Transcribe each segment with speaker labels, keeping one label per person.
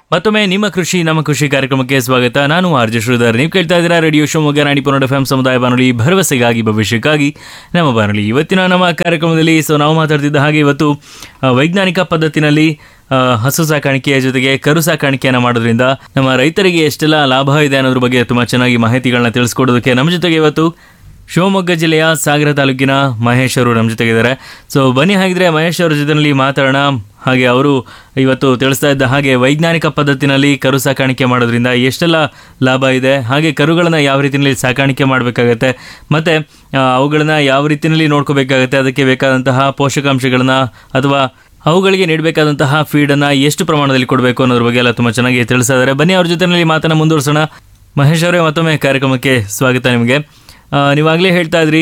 Speaker 1: ಮತ್ತೊಮ್ಮೆ ನಿಮ್ಮ ಕೃಷಿ ನಮ್ಮ ಕೃಷಿ ಕಾರ್ಯಕ್ರಮಕ್ಕೆ ಸ್ವಾಗತ. ನಾನು ಆರ್ಜೆ ಶ್ರೀಧರ್. ನೀವು ಕೇಳ್ತಾ ಇದ್ದೀರಾ ರೇಡಿಯೋ ಶಿವಮೊಗ್ಗ 90.1 FM ಸಮುದಾಯ ಬಾನುಲಿ, ಭರವಸೆಗಾಗಿ ಭವಿಷ್ಯಕ್ಕಾಗಿ ನಮ್ಮ ಬಾನುಲಿ. ಇವತ್ತಿನ ನಮ್ಮ ಕಾರ್ಯಕ್ರಮದಲ್ಲಿ ನಾವು ಮಾತಾಡ್ತಿದ್ದ ಹಾಗೆ ಇವತ್ತು ವೈಜ್ಞಾನಿಕ ಪದ್ಧತಿನಲ್ಲಿ ಹಸು ಸಾಕಾಣಿಕೆಯ ಜೊತೆಗೆ ಕರು ಸಾಕಾಣಿಕೆಯನ್ನು ಮಾಡೋದ್ರಿಂದ ನಮ್ಮ ರೈತರಿಗೆ ಎಷ್ಟೆಲ್ಲ ಲಾಭ ಇದೆ ಅನ್ನೋದ್ರ ಬಗ್ಗೆ ತುಂಬ ಚೆನ್ನಾಗಿ ಮಾಹಿತಿಗಳನ್ನ ತಿಳಿಸ್ಕೊಡೋದಕ್ಕೆ ನಮ್ಮ ಜೊತೆಗೆ ಇವತ್ತು ಶಿವಮೊಗ್ಗ ಜಿಲ್ಲೆಯ ಸಾಗರ ತಾಲೂಕಿನ ಮಹೇಶ್ ಅವರು ನಮ್ಮ ಜೊತೆಗಿದ್ದಾರೆ. ಬನ್ನಿ ಹಾಗಿದ್ರೆ ಮಹೇಶ್ ಅವರ ಜೊತೆಯಲ್ಲಿ ಮಾತಾಡೋಣ. ಹಾಗೆ ಅವರು ಇವತ್ತು ತಿಳಿಸ್ತಾ ಇದ್ದ ಹಾಗೆ ವೈಜ್ಞಾನಿಕ ಪದ್ಧತಿನಲ್ಲಿ ಕರು ಸಾಕಾಣಿಕೆ ಮಾಡೋದ್ರಿಂದ ಎಷ್ಟೆಲ್ಲ ಲಾಭ ಇದೆ, ಹಾಗೆ ಕರುಗಳನ್ನು ಯಾವ ರೀತಿಯಲ್ಲಿ ಸಾಕಾಣಿಕೆ ಮಾಡಬೇಕಾಗತ್ತೆ, ಮತ್ತು ಅವುಗಳನ್ನು ಯಾವ ರೀತಿಯಲ್ಲಿ ನೋಡ್ಕೋಬೇಕಾಗತ್ತೆ, ಅದಕ್ಕೆ ಬೇಕಾದಂತಹ ಪೋಷಕಾಂಶಗಳನ್ನ ಅಥವಾ ಅವುಗಳಿಗೆ ನೀಡಬೇಕಾದಂತಹ ಫೀಡನ್ನು ಎಷ್ಟು ಪ್ರಮಾಣದಲ್ಲಿ ಕೊಡಬೇಕು ಅನ್ನೋದ್ರ ಬಗ್ಗೆ ಎಲ್ಲ ತುಂಬ ಚೆನ್ನಾಗಿ ತಿಳಿಸ್ತಾ ಇದ್ದಾರೆ. ಬನ್ನಿ ಅವ್ರ ಜೊತೆಯಲ್ಲಿ ಮಾತನ್ನು ಮುಂದುವರ್ಸೋಣ. ಮಹೇಶ್ ಅವರೇ, ಮತ್ತೊಮ್ಮೆ ಕಾರ್ಯಕ್ರಮಕ್ಕೆ ಸ್ವಾಗತ ನಿಮಗೆ. ನೀವಾಗಲೇ ಹೇಳ್ತಾ ಇದ್ರಿ,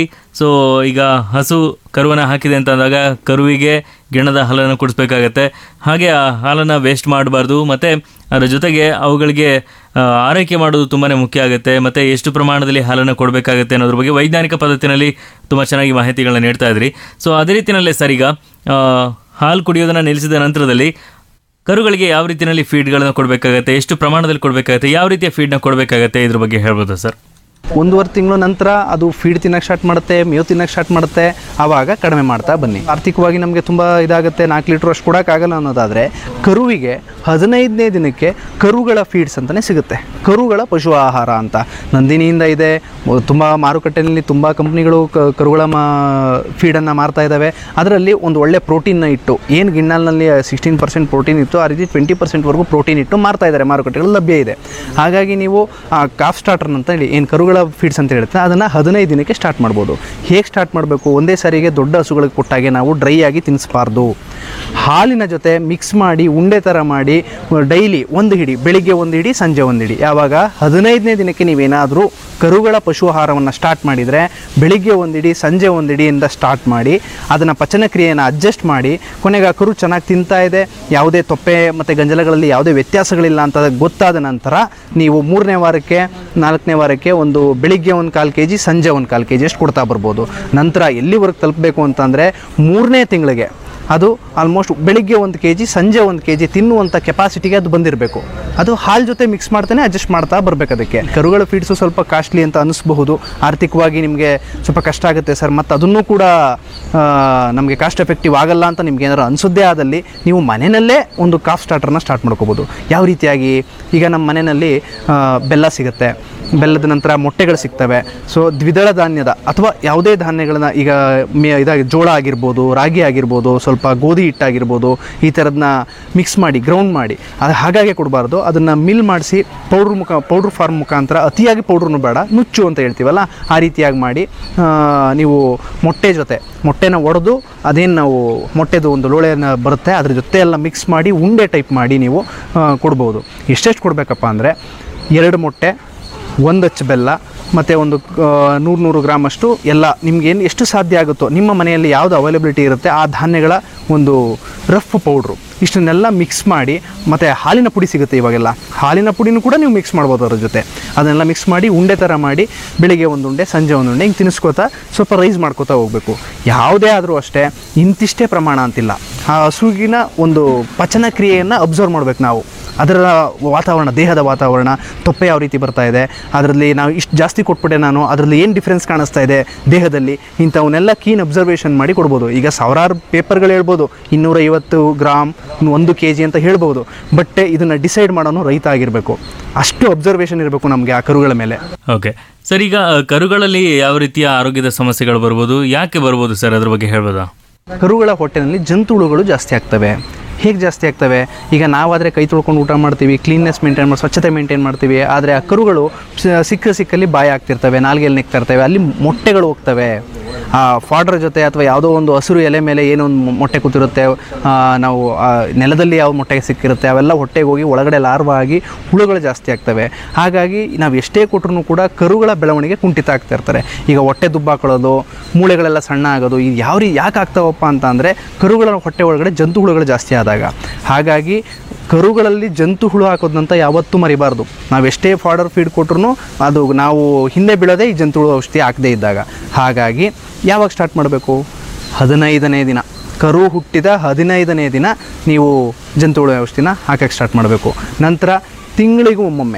Speaker 1: ಈಗ ಹಸು ಕರುವನ್ನು ಹಾಕಿದೆ ಅಂತ ಅಂದಾಗ ಕರುವಿಗೆ ಗಿಣ್ಣದ ಹಾಲನ್ನು ಕುಡಿಸ್ಬೇಕಾಗತ್ತೆ. ಹಾಗೆ ಆ ಹಾಲನ್ನು ವೇಸ್ಟ್ ಮಾಡಬಾರ್ದು, ಮತ್ತು ಅದರ ಜೊತೆಗೆ ಅವುಗಳಿಗೆ ಆರೈಕೆ ಮಾಡೋದು ತುಂಬಾ ಮುಖ್ಯ ಆಗುತ್ತೆ. ಮತ್ತು ಎಷ್ಟು ಪ್ರಮಾಣದಲ್ಲಿ ಹಾಲನ್ನು ಕೊಡಬೇಕಾಗತ್ತೆ ಅನ್ನೋದ್ರ ಬಗ್ಗೆ ವೈಜ್ಞಾನಿಕ ಪದ್ಧತಿನಲ್ಲಿ ತುಂಬ ಚೆನ್ನಾಗಿ ಮಾಹಿತಿಗಳನ್ನ ನೀಡ್ತಾ ಇದ್ರಿ. ಅದೇ ರೀತಿಯಲ್ಲೇ ಸರ್, ಈಗ ಹಾಲು ಕುಡಿಯೋದನ್ನು ನಿಲ್ಲಿಸಿದ ನಂತರದಲ್ಲಿ ಕರುಗಳಿಗೆ ಯಾವ ರೀತಿಯಲ್ಲಿ ಫೀಡ್ಗಳನ್ನು ಕೊಡಬೇಕಾಗತ್ತೆ, ಎಷ್ಟು ಪ್ರಮಾಣದಲ್ಲಿ ಕೊಡಬೇಕಾಗತ್ತೆ, ಯಾವ ರೀತಿಯ ಫೀಡ್ನ ಕೊಡಬೇಕಾಗತ್ತೆ, ಇದ್ರ ಬಗ್ಗೆ ಹೇಳ್ಬೋದಾ ಸರ್?
Speaker 2: 1.5 ತಿಂಗಳ ನಂತರ ಅದು ಫೀಡ್ ತಿನ್ನಕ್ಕೆ ಸ್ಟಾರ್ಟ್ ಮಾಡುತ್ತೆ, ಮೇವು ತಿನ್ನಕ್ಕೆ ಸ್ಟಾರ್ಟ್ ಮಾಡುತ್ತೆ. ಆವಾಗ ಕಡಿಮೆ ಮಾಡ್ತಾ ಬನ್ನಿ. ಆರ್ಥಿಕವಾಗಿ ನಮಗೆ ತುಂಬ ಇದಾಗುತ್ತೆ, 4 ಲೀಟ್ರ್ ಅಷ್ಟು ಕೊಡೋಕ್ಕಾಗಲ್ಲ ಅನ್ನೋದಾದರೆ ಕರುವಿಗೆ 15ನೇ ದಿನಕ್ಕೆ ಕರುಗಳ ಫೀಡ್ಸ್ ಅಂತಲೇ ಸಿಗುತ್ತೆ. ಕರುಗಳ ಪಶು ಆಹಾರ ಅಂತ ನಂದಿನಿಯಿಂದ ಇದೆ. ತುಂಬ ಮಾರುಕಟ್ಟೆಯಲ್ಲಿ ತುಂಬ ಕಂಪ್ನಿಗಳು ಕರುಗಳ ಫೀಡನ್ನು ಮಾರ್ತಾ ಇದ್ದಾವೆ. ಅದರಲ್ಲಿ ಒಂದು ಒಳ್ಳೆ ಪ್ರೋಟೀನ್ನ ಇಟ್ಟು, ಏನು ಗಿಣ್ಣಾಲ್ನಲ್ಲಿ 16% ಪ್ರೋಟೀನ್ ಇತ್ತು, ಆ ರೀತಿ 20%ವರೆಗೂ ಪ್ರೋಟೀನ್ ಇಟ್ಟು ಮಾರ್ತಾ ಇದ್ದಾರೆ, ಮಾರುಕಟ್ಟೆಗಳು ಲಭ್ಯ ಇದೆ. ಹಾಗಾಗಿ ನೀವು ಆ ಕಾಫ್ ಸ್ಟಾರ್ಟರ್ ಅಂತ ಹೇಳಿ ಏನು ಕರುಗಳ ಫೀಡ್ಸ್ ಅಂತ ಹೇಳುತ್ತೆ, ಅದನ್ನು 15 ದಿನಕ್ಕೆ ಸ್ಟಾರ್ಟ್ ಮಾಡ್ಬೋದು. ಹೇಗೆ ಸ್ಟಾರ್ಟ್ ಮಾಡಬೇಕು? ಒಂದೇ ಸಾರಿಗೆ ದೊಡ್ಡ ಹಸುಗಳಿಗೆ ಕೊಟ್ಟಾಗೆ ನಾವು ಡ್ರೈ ಆಗಿ ತಿನ್ನಿಸ್ಬಾರ್ದು. ಹಾಲಿನ ಜೊತೆ ಮಿಕ್ಸ್ ಮಾಡಿ ಉಂಡೆ ಥರ ಮಾಡಿ ಡೈಲಿ ಒಂದು ಹಿಡಿ, ಬೆಳಿಗ್ಗೆ ಒಂದು ಹಿಡಿ, ಸಂಜೆ ಒಂದು ಹಿಡಿ. ಯಾವಾಗ 15ನೇ ದಿನಕ್ಕೆ ನೀವೇನಾದರೂ ಕರುಗಳ ಪಶು ಆಹಾರವನ್ನು ಸ್ಟಾರ್ಟ್ ಮಾಡಿದರೆ ಬೆಳಿಗ್ಗೆ ಒಂದು ಹಿಡಿ, ಸಂಜೆ ಒಂದು ಹಿಡಿಯಿಂದ ಸ್ಟಾರ್ಟ್ ಮಾಡಿ ಅದನ್ನು ಪಚನ ಕ್ರಿಯೆಯನ್ನು ಅಡ್ಜಸ್ಟ್ ಮಾಡಿ ಕೊನೆಗೆ ಆ ಕರು ಚೆನ್ನಾಗಿ ತಿಂತಾ ಇದೆ, ಯಾವುದೇ ತೊಪ್ಪೆ ಮತ್ತು ಗಂಜಲಗಳಲ್ಲಿ ಯಾವುದೇ ವ್ಯತ್ಯಾಸಗಳಿಲ್ಲ ಅಂತ ಗೊತ್ತಾದ ನಂತರ ನೀವು 3ನೇ ವಾರಕ್ಕೆ 4ನೇ ವಾರಕ್ಕೆ ಒಂದು ಬೆಳಿಗ್ಗೆ 1/4 kg, ಸಂಜೆ 1/4 kg ಅಷ್ಟು ಕೊಡ್ತಾ ಬರ್ಬೋದು. ನಂತರ ಎಲ್ಲಿವರೆಗೆ ತಲುಪಬೇಕು ಅಂತಂದರೆ 3ನೇ ತಿಂಗಳಿಗೆ ಅದು ಆಲ್ಮೋಸ್ಟ್ ಬೆಳಿಗ್ಗೆ 1 kg, ಸಂಜೆ 1 kg ತಿನ್ನುವಂಥ ಕೆಪಾಸಿಟಿಗೆ ಅದು ಬಂದಿರಬೇಕು. ಅದು ಹಾಲು ಜೊತೆ ಮಿಕ್ಸ್ ಮಾಡ್ತಾನೆ ಅಡ್ಜಸ್ಟ್ ಮಾಡ್ತಾ ಬರಬೇಕು. ಅದಕ್ಕೆ ಕರುಗಳ ಫೀಡ್ಸು ಸ್ವಲ್ಪ ಕಾಸ್ಟ್ಲಿ ಅಂತ ಅನ್ನಿಸ್ಬಹುದು, ಆರ್ಥಿಕವಾಗಿ ನಿಮಗೆ ಸ್ವಲ್ಪ ಕಷ್ಟ ಆಗುತ್ತೆ ಸರ್, ಮತ್ತು ಅದನ್ನು ಕೂಡ ನಮಗೆ ಕಾಸ್ಟ್ ಎಫೆಕ್ಟಿವ್ ಆಗಲ್ಲ ಅಂತ ನಿಮ್ಗೆ ಏನಾದ್ರು ಅನಿಸೋದೇ ಆದಲ್ಲಿ ನೀವು ಮನೆಯಲ್ಲೇ ಒಂದು ಕಾಫ್ ಸ್ಟಾರ್ಟರ್ನ ಸ್ಟಾರ್ಟ್ ಮಾಡ್ಕೋಬೋದು. ಯಾವ ರೀತಿಯಾಗಿ? ಈಗ ನಮ್ಮ ಮನೆಯಲ್ಲಿ ಬೆಲ್ಲ ಸಿಗುತ್ತೆ, ಬೆಲ್ಲದ ನಂತರ ಮೊಟ್ಟೆಗಳು ಸಿಗ್ತವೆ. ದ್ವಿದಳ ಧಾನ್ಯದ ಅಥವಾ ಯಾವುದೇ ಧಾನ್ಯಗಳನ್ನ, ಈಗ ಇದಾಗಿ ಜೋಳ ಆಗಿರ್ಬೋದು, ರಾಗಿ ಆಗಿರ್ಬೋದು, ಸ್ವಲ್ಪ ಗೋಧಿ ಹಿಟ್ಟಾಗಿರ್ಬೋದು, ಈ ಥರದನ್ನ ಮಿಕ್ಸ್ ಮಾಡಿ ಗ್ರೌಂಡ್ ಮಾಡಿ ಅದು ಹಾಗಾಗಿ ಕೊಡಬಾರ್ದು. ಅದನ್ನು ಮಿಲ್ ಮಾಡಿಸಿ ಪೌಡ್ರ್ ಫಾರ್ಮ್ ಮುಖಾಂತರ, ಅತಿಯಾಗಿ ಪೌಡ್ರನ್ನು ಬೇಡ, ನುಚ್ಚು ಅಂತ ಹೇಳ್ತೀವಲ್ಲ ಆ ರೀತಿಯಾಗಿ ಮಾಡಿ ನೀವು ಮೊಟ್ಟೆನ ಒಡೆದು ಅದೇನು ನಾವು ಮೊಟ್ಟೆದು ಒಂದು ಲೋಳೆಯನ್ನು ಬರುತ್ತೆ ಅದ್ರ ಜೊತೆ ಎಲ್ಲ ಮಿಕ್ಸ್ ಮಾಡಿ ಉಂಡೆ ಟೈಪ್ ಮಾಡಿ ನೀವು ಕೊಡ್ಬೋದು. ಎಷ್ಟೆಷ್ಟು ಕೊಡಬೇಕಪ್ಪ ಅಂದರೆ 2 ಮೊಟ್ಟೆ, 1 ಅಚ್ಚು ಬೆಲ್ಲ ಮತ್ತು ಒಂದು 100 ಗ್ರಾಮ್ ಅಷ್ಟು ಎಲ್ಲ ನಿಮಗೇನು ಎಷ್ಟು ಸಾಧ್ಯ ಆಗುತ್ತೋ ನಿಮ್ಮ ಮನೆಯಲ್ಲಿ ಯಾವುದು ಅವೈಲಬಿಲಿಟಿ ಇರುತ್ತೆ ಆ ಧಾನ್ಯಗಳ ಒಂದು ರಫ್ ಪೌಡ್ರು ಇಷ್ಟನ್ನೆಲ್ಲ ಮಿಕ್ಸ್ ಮಾಡಿ, ಮತ್ತು ಹಾಲಿನ ಪುಡಿ ಸಿಗುತ್ತೆ ಇವಾಗೆಲ್ಲ, ಹಾಲಿನ ಪುಡಿನೂ ಕೂಡ ನೀವು ಮಿಕ್ಸ್ ಮಾಡ್ಬೋದು ಅದ್ರ ಜೊತೆ. ಅದನ್ನೆಲ್ಲ ಮಿಕ್ಸ್ ಮಾಡಿ ಉಂಡೆ ಥರ ಮಾಡಿ ಬೆಳಿಗ್ಗೆ 1 ಉಂಡೆ, ಸಂಜೆ 1 ಉಂಡೆ ಹಿಂಗೆ ತಿನ್ನಿಸ್ಕೋತಾ ಸ್ವಲ್ಪ ರೈಸ್ ಮಾಡ್ಕೋತಾ ಹೋಗಬೇಕು. ಯಾವುದೇ ಆದರೂ ಅಷ್ಟೇ ಇಂತಿಷ್ಟೇ ಪ್ರಮಾಣ ಅಂತಿಲ್ಲ. ಆ ಹಸುವಿನ ಒಂದು ಪಚನ ಕ್ರಿಯೆಯನ್ನು ಅಬ್ಸರ್ವ್ ಮಾಡ್ಬೇಕು ನಾವು. ಅದರ ವಾತಾವರಣ, ದೇಹದ ವಾತಾವರಣ, ತೊಪ್ಪೆ ಯಾವ ರೀತಿ ಬರ್ತಾ ಇದೆ, ಅದರಲ್ಲಿ ನಾವು ಇಷ್ಟು ಜಾಸ್ತಿ ಕೊಟ್ಬಿಟ್ಟೆ ನಾನು, ಅದರಲ್ಲಿ ಏನು ಡಿಫ್ರೆನ್ಸ್ ಕಾಣಿಸ್ತಾ ಇದೆ ದೇಹದಲ್ಲಿ, ಇಂಥವನ್ನೆಲ್ಲ ಕೀನ್ ಅಬ್ಸರ್ವೇಷನ್ ಮಾಡಿ ಕೊಡ್ಬೋದು. ಈಗ ಸಾವಿರಾರು ಪೇಪರ್ಗಳು ಹೇಳ್ಬೋದು 250 ಗ್ರಾಮ್ 1 kg ಅಂತ ಹೇಳ್ಬೋದು, ಬಟ್ ಇದನ್ನು ಡಿಸೈಡ್ ಮಾಡೋನು ರೈತ ಆಗಿರಬೇಕು. ಅಷ್ಟು ಅಬ್ಸರ್ವೇಷನ್ ಇರಬೇಕು ನಮಗೆ ಆ ಕರುಗಳ ಮೇಲೆ.
Speaker 1: ಓಕೆ ಸರ್, ಈಗ ಕರುಗಳಲ್ಲಿ ಯಾವ ರೀತಿಯ ಆರೋಗ್ಯದ ಸಮಸ್ಯೆಗಳು ಬರ್ಬೋದು, ಯಾಕೆ ಬರ್ಬೋದು ಸರ್, ಅದ್ರ ಬಗ್ಗೆ ಹೇಳ್ಬೋದಾ?
Speaker 2: ಕರುಗಳ ಹೊಟ್ಟೆನಲ್ಲಿ ಜಂತುಹುಳುಗಳು ಜಾಸ್ತಿ ಆಗ್ತವೆ. ಹೇಗೆ ಜಾಸ್ತಿ ಆಗ್ತವೆ? ಈಗ ನಾವಾದರೆ ಕೈ ತೊಳ್ಕೊಂಡು ಊಟ ಮಾಡ್ತೀವಿ, ಕ್ಲೀನ್ನೆಸ್ ಮೇಂಟೈನ್ ಮಾಡಿ, ಸ್ವಚ್ಛತೆ ಮೇಂಟೈನ್ ಮಾಡ್ತೀವಿ. ಆದರೆ ಆ ಕರುಗಳು ಸಿಕ್ಕಲ್ಲಿ ಬಾಯಿ ಆಗ್ತಿರ್ತವೆ, ನಾಲ್ಗೆಯಲ್ಲಿ ನೆಕ್ತಾ ಇರ್ತವೆ, ಅಲ್ಲಿ ಮೊಟ್ಟೆಗಳು ಹೋಗ್ತವೆ. ಆ ಫಾಡ್ರ್ ಜೊತೆ ಅಥವಾ ಯಾವುದೋ ಒಂದು ಹಸಿರು ಎಲೆ ಮೇಲೆ ಏನೋ ಒಂದು ಮೊಟ್ಟೆ ಕೂತಿರುತ್ತೆ, ನಾವು ನೆಲದಲ್ಲಿ ಯಾವ ಮೊಟ್ಟೆ ಸಿಕ್ಕಿರುತ್ತೆ ಅವೆಲ್ಲ ಹೊಟ್ಟೆಗೆ ಹೋಗಿ ಒಳಗಡೆ ಲಾರ್ವಾ ಆಗಿ ಹುಳುಗಳು ಜಾಸ್ತಿ ಆಗ್ತವೆ. ಹಾಗಾಗಿ ನಾವು ಎಷ್ಟೇ ಕೊಟ್ಟರು ಕೂಡ ಕರುಗಳ ಬೆಳವಣಿಗೆ ಕುಂಠಿತ ಆಗ್ತಾ ಇರ್ತಾರೆ. ಈಗ ಹೊಟ್ಟೆ ದುಬ್ಬಾಕೊಳ್ಳೋದು, ಮೂಳೆಗಳೆಲ್ಲ ಸಣ್ಣ ಆಗೋದು, ಇದು ಯಾಕೆ ಆಗ್ತಾವಪ್ಪ ಅಂತ ಅಂದರೆ ಕರುಗಳ ಹೊಟ್ಟೆ ಒಳಗಡೆ ಜಂತು ಹುಳುಗಳು ಜಾಸ್ತಿ ಆದಾಗ. ಹಾಗಾಗಿ ಕರುಗಳಲ್ಲಿ ಜಂತು ಹುಳು ಹಾಕೋದಂತ ಯಾವತ್ತೂ ಮರಿಬಾರ್ದು. ನಾವು ಎಷ್ಟೇ ಫಾಡರ್ ಫೀಡ್ ಕೊಟ್ರು ಅದು ನಾವು ಹಿಂದೆ ಬೀಳೋದೇ ಈ ಜಂತು ಹುಳು ಔಷಧಿ ಹಾಕದೇ ಇದ್ದಾಗ. ಹಾಗಾಗಿ ಯಾವಾಗ ಸ್ಟಾರ್ಟ್ ಮಾಡಬೇಕು? 15ನೇ ದಿನ ಕರು ಹುಟ್ಟಿದ 15ನೇ ದಿನ ನೀವು ಜಂತುಹುಳು ಔಷಧಿನ ಹಾಕಕ್ಕೆ ಸ್ಟಾರ್ಟ್ ಮಾಡಬೇಕು. ನಂತರ ತಿಂಗಳಿಗೂ ಒಮ್ಮೊಮ್ಮೆ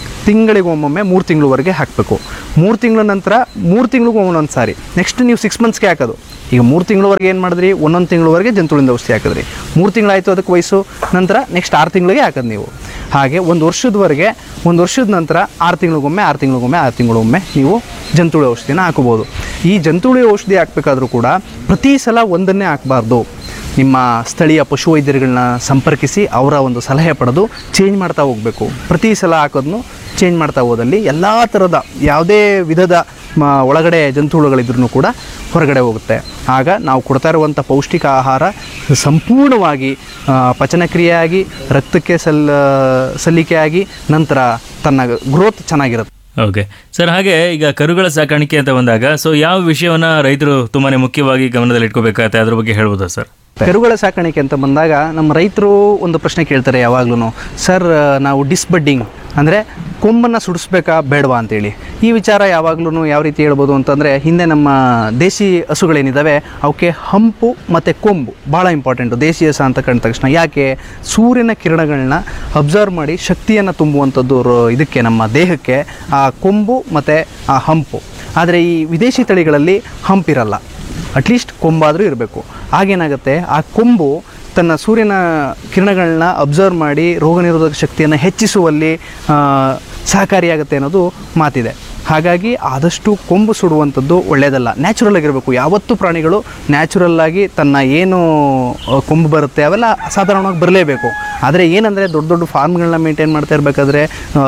Speaker 2: 3 ತಿಂಗಳವರೆಗೆ ಹಾಕಬೇಕು. 3 ತಿಂಗಳ ನಂತರ 3 ತಿಂಗಳಿಗೂ ಒಂದೊಂದು ಸಾರಿ. ನೆಕ್ಸ್ಟ್ ನೀವು 6 ಮಂತ್ಸ್ಗೆ ಹಾಕೋದು. ಈಗ 3 ತಿಂಗಳವರೆಗೆ ಏನು ಮಾಡಿದ್ರಿ, ಒಂದೊಂದು ತಿಂಗಳವರೆಗೆ ಜಂತುಹುಳಿಂದ ಔಷಧಿ ಹಾಕಿದ್ರಿ. 3 ತಿಂಗಳಾಯಿತು ಅದಕ್ಕೆ ವಯಸ್ಸು, ನಂತರ ನೆಕ್ಸ್ಟ್ 6 ತಿಂಗಳಿಗೆ ಹಾಕೋದು ನೀವು. ಹಾಗೆ 1 ವರ್ಷದವರೆಗೆ, 1 ವರ್ಷದ ನಂತರ 6 ತಿಂಗಳಿಗೊಮ್ಮೆ ನೀವು ಜಂತುಹುಳು ಔಷಧಿನ ಹಾಕೋಬೋದು. ಈ ಜಂತುಹುಳು ಔಷಧಿ ಹಾಕಬೇಕಾದ್ರೂ ಕೂಡ ಪ್ರತಿ ಸಲ ಒಂದನ್ನೇ ಹಾಕಬಾರ್ದು. ನಿಮ್ಮ ಸ್ಥಳೀಯ ಪಶುವೈದ್ಯರುಗಳನ್ನ ಸಂಪರ್ಕಿಸಿ ಅವರ ಒಂದು ಸಲಹೆ ಪಡೆದು ಚೇಂಜ್ ಮಾಡ್ತಾ ಹೋಗಬೇಕು. ಪ್ರತಿ ಸಲ ಹಾಕೋದನ್ನು ಚೇಂಜ್ ಮಾಡ್ತಾ ಹೋದಲ್ಲಿ ಎಲ್ಲ ಥರದ ಯಾವುದೇ ವಿಧದ ಒಳಗಡೆ ಜಂತುಹುಳುಗಳಿದ್ರೂ ಕೂಡ ಹೊರಗಡೆ ಹೋಗುತ್ತೆ. ಆಗ ನಾವು ಕೊಡ್ತಾ ಇರುವಂಥ ಪೌಷ್ಟಿಕ ಆಹಾರ ಸಂಪೂರ್ಣವಾಗಿ ಪಚನಕ್ರಿಯೆಯಾಗಿ ರಕ್ತಕ್ಕೆ ಸಲ್ಲಿಕೆಯಾಗಿ ನಂತರ ತನ್ನ ಗ್ರೋತ್ ಚೆನ್ನಾಗಿರುತ್ತೆ.
Speaker 1: ಓಕೆ ಸರ್, ಹಾಗೆ ಈಗ ಕರುಗಳ ಸಾಕಾಣಿಕೆ ಅಂತ ಬಂದಾಗ ಯಾವ ವಿಷಯವನ್ನ ರೈತರು ತುಂಬಾನೇ ಮುಖ್ಯವಾಗಿ ಗಮನದಲ್ಲಿ ಇಟ್ಕೋಬೇಕಾಗತ್ತೆ, ಅದ್ರ ಬಗ್ಗೆ ಹೇಳ್ಬೋದಾ ಸರ್?
Speaker 2: ಕರುಗಳ ಸಾಕಾಣಿಕೆ ಅಂತ ಬಂದಾಗ ನಮ್ಮ ರೈತರು ಒಂದು ಪ್ರಶ್ನೆ ಕೇಳ್ತಾರೆ ಯಾವಾಗ್ಲೂ, ಸರ್ ನಾವು ಡಿಸ್ಬಡ್ಡಿಂಗ್ ಅಂದರೆ ಕೊಂಬನ್ನು ಸುಡಿಸ್ಬೇಕಾ ಬೇಡವಾ ಅಂತೇಳಿ. ಈ ವಿಚಾರ ಯಾವಾಗ್ಲೂ ಯಾವ ರೀತಿ ಹೇಳ್ಬೋದು ಅಂತಂದರೆ, ಹಿಂದೆ ನಮ್ಮ ದೇಶಿ ಹಸುಗಳೇನಿದ್ದಾವೆ ಅವಕ್ಕೆ ಹಂಪು ಮತ್ತು ಕೊಂಬು ಭಾಳ ಇಂಪಾರ್ಟೆಂಟು. ದೇಶಿ ಹಸ ಅಂತ ಕಂಡ ತಕ್ಷಣ ಯಾಕೆ, ಸೂರ್ಯನ ಕಿರಣಗಳನ್ನ ಅಬ್ಸರ್ವ್ ಮಾಡಿ ಶಕ್ತಿಯನ್ನು ತುಂಬುವಂಥದ್ದು ಇದಕ್ಕೆ ನಮ್ಮ ದೇಹಕ್ಕೆ ಆ ಕೊಂಬು ಮತ್ತು ಆ ಹಂಪು. ಆದರೆ ಈ ವಿದೇಶಿ ತಳಿಗಳಲ್ಲಿ ಹಂಪಿರಲ್ಲ, ಅಟ್ಲೀಸ್ಟ್ ಕೊಂಬಾದರೂ ಇರಬೇಕು. ಆಗೇನಾಗುತ್ತೆ, ಆ ಕೊಂಬು ತನ್ನ ಸೂರ್ಯನ ಕಿರಣಗಳನ್ನ ಅಬ್ಸರ್ವ್ ಮಾಡಿ ರೋಗ ನಿರೋಧಕ ಶಕ್ತಿಯನ್ನು ಹೆಚ್ಚಿಸುವಲ್ಲಿ ಸಹಕಾರಿಯಾಗುತ್ತೆ ಅನ್ನೋದು ಮಾತಿದೆ. ಹಾಗಾಗಿ ಆದಷ್ಟು ಕೊಂಬು ಸುಡುವಂಥದ್ದು ಒಳ್ಳೆಯದಲ್ಲ. ನ್ಯಾಚುರಲ್ ಆಗಿರಬೇಕು. ಯಾವತ್ತೂ ಪ್ರಾಣಿಗಳು ನ್ಯಾಚುರಲ್ಲಾಗಿ ತನ್ನ ಏನು ಕೊಂಬು ಬರುತ್ತೆ ಅವೆಲ್ಲ ಸಾಧಾರಣವಾಗಿ ಬರಲೇಬೇಕು. ಆದರೆ ಏನಂದರೆ ದೊಡ್ಡ ದೊಡ್ಡ ಫಾರ್ಮ್ಗಳನ್ನ ಮೇಂಟೈನ್ ಮಾಡ್ತಾ ಇರಬೇಕಾದ್ರೆ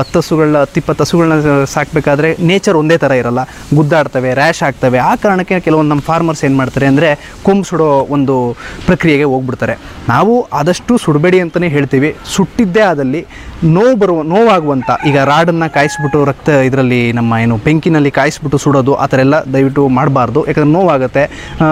Speaker 2: 10-20 ಹಸುಗಳನ್ನ ಸಾಕಬೇಕಾದ್ರೆ ನೇಚರ್ ಒಂದೇ ಥರ ಇರಲ್ಲ, ಗುದ್ದಾಡ್ತವೆ, ರ್ಯಾಶ್ ಆಗ್ತವೆ. ಆ ಕಾರಣಕ್ಕೆ ಕೆಲವೊಂದು ನಮ್ಮ ಫಾರ್ಮರ್ಸ್ ಏನು ಮಾಡ್ತಾರೆ ಅಂದರೆ ಕೊಂಬು ಸುಡೋ ಒಂದು ಪ್ರಕ್ರಿಯೆಗೆ ಹೋಗ್ಬಿಡ್ತಾರೆ. ನಾವು ಆದಷ್ಟು ಸುಡಬೇಡಿ ಅಂತಲೇ ಹೇಳ್ತೀವಿ. ಸುಟ್ಟಿದ್ದೇ ಆದಲ್ಲಿ ನೋವಾಗುವಂಥ, ಈಗ ರಾಡನ್ನು ಕಾಯಿಸ್ಬಿಟ್ಟು ಇದರಲ್ಲಿ ನಮ್ಮ ಏನು ಬೆಂಕಿನಲ್ಲಿ ಕಾಯಿಸ್ಬಿಟ್ಟು ಸುಡೋದು ಆ ಥರ ಎಲ್ಲ ದಯವಿಟ್ಟು ಮಾಡಬಾರ್ದು. ಯಾಕಂದರೆ ನೋವಾಗುತ್ತೆ.